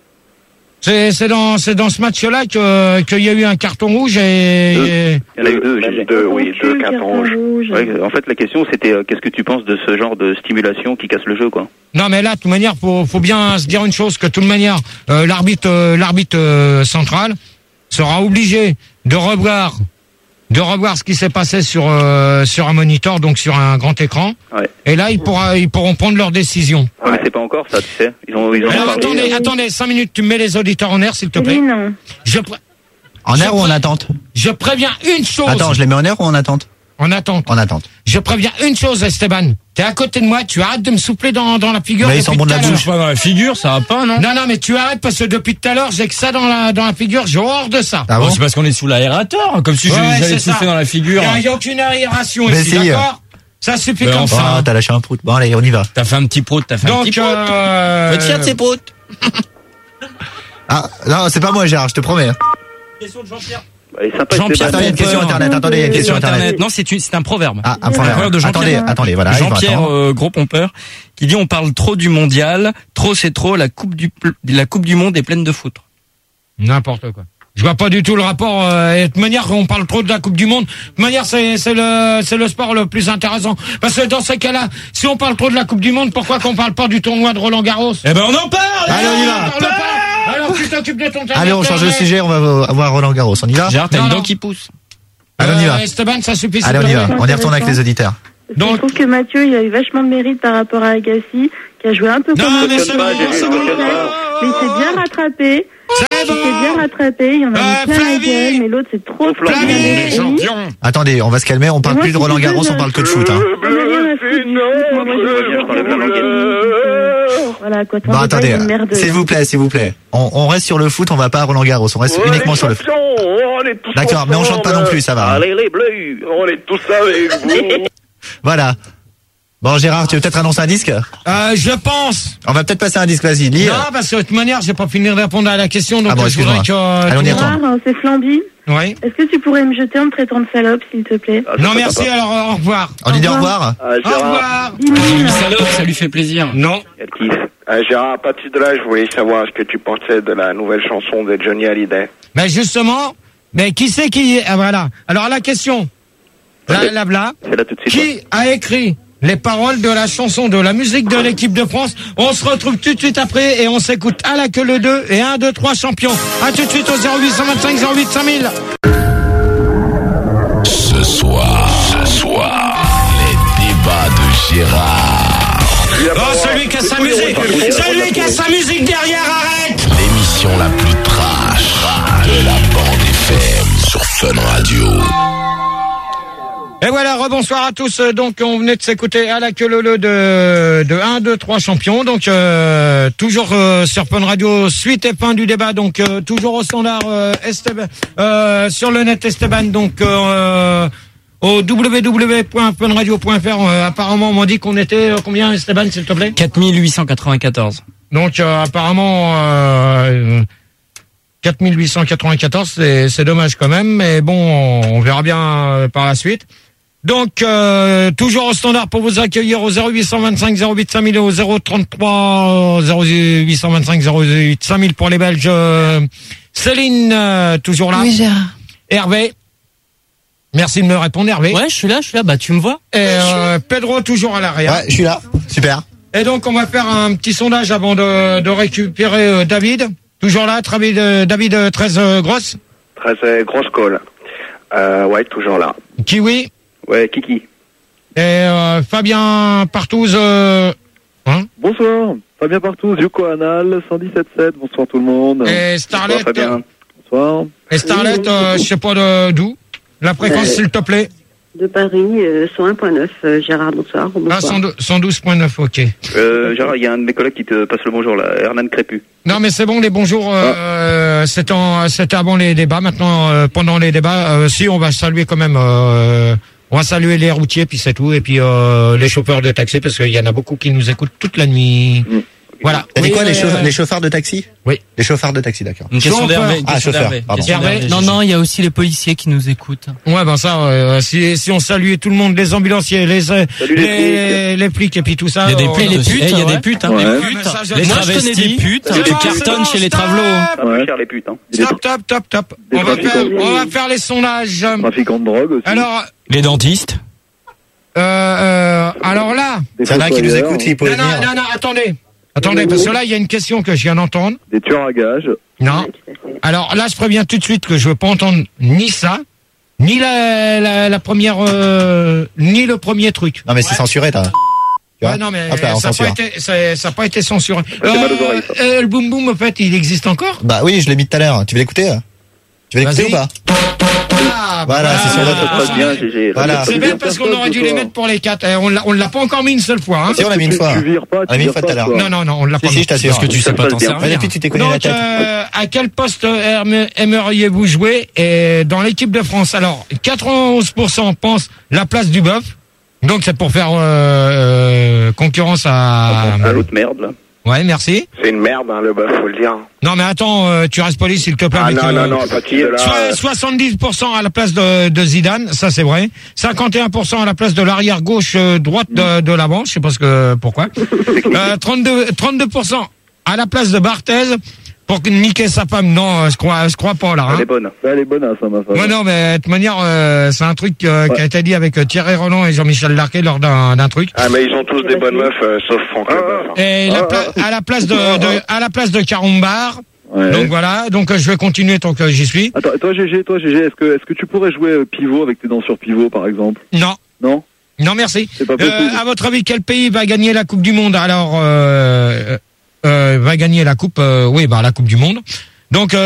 Speaker 1: c'est c'est dans c'est dans ce match-là que qu'il y a eu un carton rouge et, et-
Speaker 10: Il y en a eu deux,
Speaker 4: Même
Speaker 10: G G.
Speaker 4: deux, oui, deux cartons rouges.
Speaker 10: Ouais, en fait, la question, c'était euh, qu'est-ce que tu penses de ce genre de stimulation qui casse le jeu, quoi?
Speaker 1: non mais là de toute manière faut faut bien se dire une chose que de toute manière euh, l'arbitre euh, l'arbitre euh, central sera obligé de revoir de revoir ce qui s'est passé sur euh, sur un moniteur, donc sur un grand écran.
Speaker 10: Ouais.
Speaker 1: Et là ils pourra ils pourront prendre leur décision.
Speaker 10: Ouais, mais c'est pas encore ça, tu sais. Ils ont, ils ont
Speaker 1: Alors
Speaker 10: parlé,
Speaker 1: attendez,
Speaker 10: euh,
Speaker 1: attendez, cinq minutes, tu me mets les auditeurs en air s'il te plaît.
Speaker 6: Céline,
Speaker 1: Je pr-
Speaker 3: En air ou en attente?
Speaker 1: je préviens une chose.
Speaker 3: Attends, je les mets en air ou en attente?
Speaker 1: En attente.
Speaker 3: En attente.
Speaker 1: Je préviens une chose, Esteban. T'es à côté de moi, tu arrêtes de me souffler dans, dans la figure.
Speaker 3: Mais ils
Speaker 1: depuis
Speaker 3: sont bons de
Speaker 1: tout
Speaker 3: la
Speaker 1: à l'heure.
Speaker 3: bouche.
Speaker 5: Pas dans la figure, ça va pas, non?
Speaker 1: Non, non, mais tu arrêtes parce que depuis tout à l'heure, j'ai que ça dans la, dans la figure, j'ai horreur de ça.
Speaker 3: Ah
Speaker 5: Bon,
Speaker 3: bon?
Speaker 5: c'est parce qu'on est sous l'aérateur, comme si je-
Speaker 1: Ouais,
Speaker 5: j'allais
Speaker 1: c'est
Speaker 5: te souffler
Speaker 1: ça.
Speaker 5: dans la figure.
Speaker 1: Il n'y a, aucune aération
Speaker 3: Mais
Speaker 1: ici,
Speaker 3: si.
Speaker 1: d'accord? Ça suffit
Speaker 5: Ben
Speaker 1: comme
Speaker 5: enfin.
Speaker 1: ça.
Speaker 3: Ah, t'as lâché un prout. Bon, allez, on y va.
Speaker 5: T'as fait un petit prout, t'as fait un petit
Speaker 1: Donc,
Speaker 5: prout.
Speaker 1: euh...
Speaker 5: Faut être fier de ces proutes.
Speaker 3: Ah, non, c'est pas moi, Gérard, je te promets.
Speaker 1: Question de Jean-Pierre.
Speaker 10: bah, il est sympa,
Speaker 5: Jean-Pierre,
Speaker 3: Attends, il y a une
Speaker 5: Pompeur.
Speaker 3: question internet. Attendez, il y a une question internet.
Speaker 5: Non, c'est une- c'est un proverbe.
Speaker 3: Ah, un
Speaker 5: C'est
Speaker 3: problème.
Speaker 5: proverbe de
Speaker 3: Attendez,
Speaker 5: Jean-Pierre.
Speaker 3: attendez, voilà. il va,
Speaker 5: Jean-Pierre,
Speaker 3: attends.
Speaker 5: euh, gros pompeur, qui dit on parle trop du mondial, trop c'est trop, la coupe du, pl- la coupe du monde est pleine de foutre.
Speaker 1: N'importe quoi. Je vois pas du tout le rapport. Euh, et de toute manière, on parle trop de la Coupe du Monde. De toute manière, c'est, c'est le, c'est le sport le plus intéressant. Parce que dans ces cas-là, si on parle trop de la Coupe du Monde, pourquoi qu'on parle pas du tournoi de Roland Garros?
Speaker 14: Eh ben, on en parle!
Speaker 3: Allez, on y va.
Speaker 1: On en parle. Alors, tu t'occupes de ton terrain.
Speaker 3: Allez, on change de sujet, on va avoir Roland Garros. On y va?
Speaker 5: Gérard, t'as
Speaker 1: Non,
Speaker 5: une
Speaker 1: non.
Speaker 5: dent qui pousse.
Speaker 3: Allez, on y va.
Speaker 1: Euh, Esteban, ça suffit.
Speaker 3: Allez, on y va.
Speaker 6: plaît.
Speaker 3: On y retourne avec les auditeurs.
Speaker 6: Donc, je trouve que Mathieu, il a eu vachement de mérite par rapport à Agassi, qui a joué un peu
Speaker 1: Non,
Speaker 6: comme un
Speaker 1: mais
Speaker 6: autre.
Speaker 1: c'est bon, c'est bon.
Speaker 6: Mais il s'est bien rattrapé.
Speaker 1: C'est
Speaker 6: Il
Speaker 1: bon.
Speaker 6: s'est bien rattrapé. Il y en a
Speaker 1: Euh,
Speaker 6: mis plein la
Speaker 1: Flavie.
Speaker 6: gueule, mais l'autre, c'est trop
Speaker 1: Flavie, champion.
Speaker 3: Attendez, on va se calmer, on parle
Speaker 6: Moi,
Speaker 3: plus de
Speaker 6: je
Speaker 3: Roland
Speaker 6: suis
Speaker 3: Garros,
Speaker 6: désolée.
Speaker 3: on parle que de foot. Hein.
Speaker 6: On a rien à foutre. Moi, moi, je-
Speaker 10: Je parlais de la langue allemande.
Speaker 6: Voilà, quoi.
Speaker 3: Bon, attendez, s'il vous plaît, s'il vous plaît. On, on reste sur le foot, on va pas à Roland Garros, on reste uniquement sur le foot.
Speaker 4: On est tous
Speaker 3: D'accord, mais on chante pas non plus, ça va.
Speaker 4: Allez les bleus, on est tous avec vous.
Speaker 3: Voilà. Bon, Gérard, tu veux peut-être annoncer un disque?
Speaker 1: Euh, je pense.
Speaker 3: On va peut-être passer un disque, vas-y, lis.
Speaker 1: Non, parce que de toute manière, j'ai pas fini de répondre à la question, donc
Speaker 3: Ah bon,
Speaker 1: euh, je voudrais que.
Speaker 3: excuse-moi.
Speaker 1: euh,
Speaker 3: Allez, on y
Speaker 1: tout le monde-
Speaker 3: retourne.
Speaker 6: Gérard, c'est Flamby.
Speaker 1: Oui.
Speaker 6: Est-ce que tu pourrais me jeter en me traitant de salope, s'il te plaît?
Speaker 10: Ah, ça
Speaker 1: Non,
Speaker 10: fait
Speaker 1: merci,
Speaker 10: pas.
Speaker 1: alors euh, au revoir.
Speaker 3: On lui dit au revoir?
Speaker 4: Ah,
Speaker 1: Au
Speaker 4: Gérard,
Speaker 1: revoir.
Speaker 5: Dis-lui salope, ça lui fait plaisir.
Speaker 1: Non.
Speaker 10: Quel kiff.
Speaker 4: ah, Gérard, à partir de là, je voulais savoir ce que tu pensais de la nouvelle chanson de Johnny Hallyday.
Speaker 1: Mais justement, mais qui c'est qui. Ah, voilà. Alors, la question. Là, là, là.
Speaker 10: C'est là tout de suite.
Speaker 1: Qui a écrit les paroles de la chanson, de la musique de l'équipe de France? On se retrouve tout de suite après et on s'écoute à la queue le deux et un, deux, trois champions. À tout de suite au zéro huit cent vingt-cinq zéro huit cinq mille.
Speaker 11: Ce soir, ce soir, les débats de Gérard.
Speaker 1: Oh, celui qui a sa musique, celui qui a sa musique derrière, arrête!
Speaker 11: L'émission la plus trash de la bande F M sur Fun Radio.
Speaker 1: Et voilà, rebonsoir à tous. Donc, on venait de s'écouter à la queue le le de, de un, deux, trois champions. Donc, euh, toujours euh, sur Fun Radio, suite et fin du débat. Donc, euh, toujours au standard euh, Esteban, euh, sur le net Esteban. Donc, euh, au w w w point fun radio point f r. Euh, apparemment, on m'a dit qu'on était euh, combien, Esteban, s'il te plaît?
Speaker 5: quatre mille huit cent quatre-vingt-quatorze.
Speaker 1: Donc, euh, apparemment, euh, quatre mille huit cent quatre-vingt-quatorze, c'est, c'est dommage quand même. Mais bon, on, on verra bien euh, par la suite. Donc, euh, toujours au standard pour vous accueillir au zéro huit cent vingt-cinq zéro huit cinq mille et au zéro trente-trois zéro huit cent vingt-cinq zéro huit cinq mille pour les Belges. Euh, Céline, euh, toujours là.
Speaker 2: Oui, Gérard.
Speaker 1: Hervé. Merci de me répondre, Hervé.
Speaker 13: Ouais, je suis là, je suis là. Bah, tu me vois.
Speaker 1: Et euh, Pedro, toujours à l'arrière.
Speaker 3: Ouais, je suis là. Super.
Speaker 1: Et donc, on va faire un petit sondage avant de, de récupérer euh, David. Toujours là, David, euh, David euh, treize euh, grosses.
Speaker 4: Très euh, grosse call. Euh, ouais, toujours là.
Speaker 1: Kiwi.
Speaker 10: Ouais, Kiki.
Speaker 1: Et euh, Fabien Partouze. Euh, hein
Speaker 7: Bonsoir, Fabien Partouze, Yoko Anal, cent dix-sept sept, bonsoir tout le monde.
Speaker 1: Et Starlet.
Speaker 10: Bonsoir, Fabien.
Speaker 7: Bonsoir.
Speaker 1: Et Starlet, euh, je sais pas de- d'où. La fréquence,
Speaker 12: Euh,
Speaker 1: s'il te plaît.
Speaker 12: De Paris, euh, cent un virgule neuf. Euh, Gérard, bonsoir.
Speaker 1: Ah,
Speaker 12: bonsoir.
Speaker 1: cent douze cent douze virgule neuf, ok.
Speaker 10: Euh, Gérard, il y a un de mes collègues qui te passe le bonjour là, Hernan Crépu.
Speaker 1: Non, mais c'est bon, les bonjours, euh, c'était en- c'était avant les débats. Maintenant, euh, pendant les débats, euh, si, on va saluer quand même, euh, on va saluer les routiers, puis c'est tout, et puis euh, les chauffeurs de taxi, parce qu'il y en a beaucoup qui nous écoutent toute la nuit. Voilà.
Speaker 3: T'as dit
Speaker 1: Oui,
Speaker 3: quoi, les,
Speaker 1: euh,
Speaker 3: chauffe- les chauffeurs de taxi?
Speaker 1: Oui.
Speaker 3: Les chauffeurs de taxi, d'accord.
Speaker 5: Une question
Speaker 1: Chauffeur.
Speaker 5: d'Hervé. une
Speaker 3: Ah,
Speaker 5: question
Speaker 3: chauffeur,
Speaker 5: d'Hervé.
Speaker 3: pardon.
Speaker 5: Question
Speaker 1: Hervé.
Speaker 5: d'Hervé.
Speaker 13: Non, non, il y a aussi les policiers qui nous écoutent.
Speaker 1: Ouais, ben ça, euh, si, si on saluait tout le monde, les ambulanciers, les, euh,
Speaker 10: Salut les
Speaker 1: les, les flics, et puis tout ça.
Speaker 5: Il y a des
Speaker 1: euh,
Speaker 5: putes
Speaker 13: les
Speaker 5: aussi.
Speaker 13: putes,
Speaker 5: Eh, il y a
Speaker 13: ouais.
Speaker 5: des putes, hein.
Speaker 7: Ouais.
Speaker 5: Des
Speaker 1: Ouais,
Speaker 5: putes.
Speaker 1: mais ça, je-
Speaker 5: Les
Speaker 1: Moi,
Speaker 13: je connais
Speaker 5: travestis.
Speaker 13: des putes.
Speaker 5: Qui
Speaker 1: C'est bon,
Speaker 5: cartonnent
Speaker 1: c'est
Speaker 5: chez les
Speaker 1: bon,
Speaker 5: travelots.
Speaker 10: Ça va
Speaker 7: Ouais.
Speaker 10: cher les putes, hein.
Speaker 1: Stop, top, top, top.
Speaker 7: Des
Speaker 1: On va faire,
Speaker 7: trafiquants.
Speaker 1: on va faire les sondages.
Speaker 7: Trafiquants de drogue aussi.
Speaker 1: Alors,
Speaker 5: Les dentistes.
Speaker 1: euh, euh, alors là.
Speaker 7: Des
Speaker 3: S'il y en a un qui nous
Speaker 7: fossoyeurs,
Speaker 3: écoute, il peut
Speaker 1: Non, non,
Speaker 3: venir.
Speaker 1: non, non, attendez. Attendez, parce que là, il y a une question que je viens d'entendre.
Speaker 7: des tueurs à gages.
Speaker 1: Non.
Speaker 12: Ouais, tout à fait.
Speaker 1: Alors là, je préviens tout de suite que je veux pas entendre ni ça, ni la, la, la première, euh, ni le premier truc.
Speaker 3: Non, mais c'est censuré, t'as. Tu vois
Speaker 1: Ouais, non, mais
Speaker 3: Hop là, on
Speaker 1: ça n'a
Speaker 3: censure.
Speaker 1: pas été, ça, ça a pas été censuré.
Speaker 10: Ça fait mal aux oreilles, ça.
Speaker 1: euh, le boom boom, en fait, il existe encore?
Speaker 3: Bah oui, je l'ai mis tout à l'heure. Tu veux l'écouter? Tu veux l'écouter
Speaker 1: Vas-y.
Speaker 3: ou pas?
Speaker 1: Ah,
Speaker 3: Voilà,
Speaker 1: bah,
Speaker 3: c'est sur
Speaker 1: ah,
Speaker 3: votre
Speaker 10: Ça se passe bien, G G.
Speaker 3: Voilà.
Speaker 1: C'est bête parce qu'on aurait dû les mettre pour les quatre. Eh, on l'a, on l'a pas encore mis une seule fois, hein.
Speaker 3: Si, on l'a mis une fois.
Speaker 7: Tu vires pas,
Speaker 3: On l'a
Speaker 7: tu
Speaker 3: mis une
Speaker 7: vires
Speaker 3: fois
Speaker 7: pas,
Speaker 3: tout à l'heure.
Speaker 7: toi.
Speaker 1: Non, non, non, on l'a
Speaker 3: Si,
Speaker 1: pas
Speaker 3: si,
Speaker 1: mis.
Speaker 3: je t'assure.
Speaker 5: Parce que tu sais pas t'en
Speaker 3: Et
Speaker 5: servir.
Speaker 3: depuis, tu t'es connu la
Speaker 1: Donc,
Speaker 3: tête.
Speaker 1: euh, à quel poste aime- aimeriez-vous jouer et dans l'équipe de France? Alors, quatre-vingt-onze pour cent pensent la place du bœuf. Donc, c'est pour faire euh, euh, concurrence à...
Speaker 10: À l'autre merde, là.
Speaker 1: Ouais, merci.
Speaker 4: C'est une merde, hein, le bœuf, faut le dire.
Speaker 1: Non, mais attends, euh, tu restes poli, s'il te plaît.
Speaker 4: Ah
Speaker 1: avec,
Speaker 4: non,
Speaker 1: euh,
Speaker 4: non, non, à partir de là.
Speaker 1: Soit
Speaker 4: euh,
Speaker 1: soixante-dix pour cent à la place de, de Zidane, ça c'est vrai. cinquante et un pour cent à la place de l'arrière gauche euh, droite de, de l'avant, je sais pas ce que pourquoi. Euh, trente-deux, trente-deux pour cent à la place de Barthez. pour niquer sa femme. Non, je crois, je crois pas là. Hein.
Speaker 10: Elle est bonne.
Speaker 7: Elle est bonne, ça, ma femme.
Speaker 1: Ouais, non, mais de toute manière, euh, c'est un truc euh,
Speaker 7: Ouais.
Speaker 1: qui a été dit avec euh, Thierry Roland et Jean-Michel Larquet lors d'un d'un truc.
Speaker 4: Ah, mais ils ont tous des bonnes meufs, euh, sauf Franck Leboeuf. hein.
Speaker 1: Et la pla- à la place de, de à la place de Carombar.
Speaker 7: Ouais.
Speaker 1: Donc voilà, donc euh, je vais continuer tant que j'y suis.
Speaker 7: Attends, toi, G G, toi, G G, est-ce que, est-ce que tu pourrais jouer euh, pivot avec tes dents sur pivot, par exemple?
Speaker 1: Non.
Speaker 7: Non?
Speaker 1: Non, merci.
Speaker 7: C'est pas possible.
Speaker 1: Euh, à votre avis, quel pays va gagner la Coupe du Monde? Alors, euh, euh, va gagner la Coupe, euh, oui, bah la Coupe du Monde. Donc. Euh,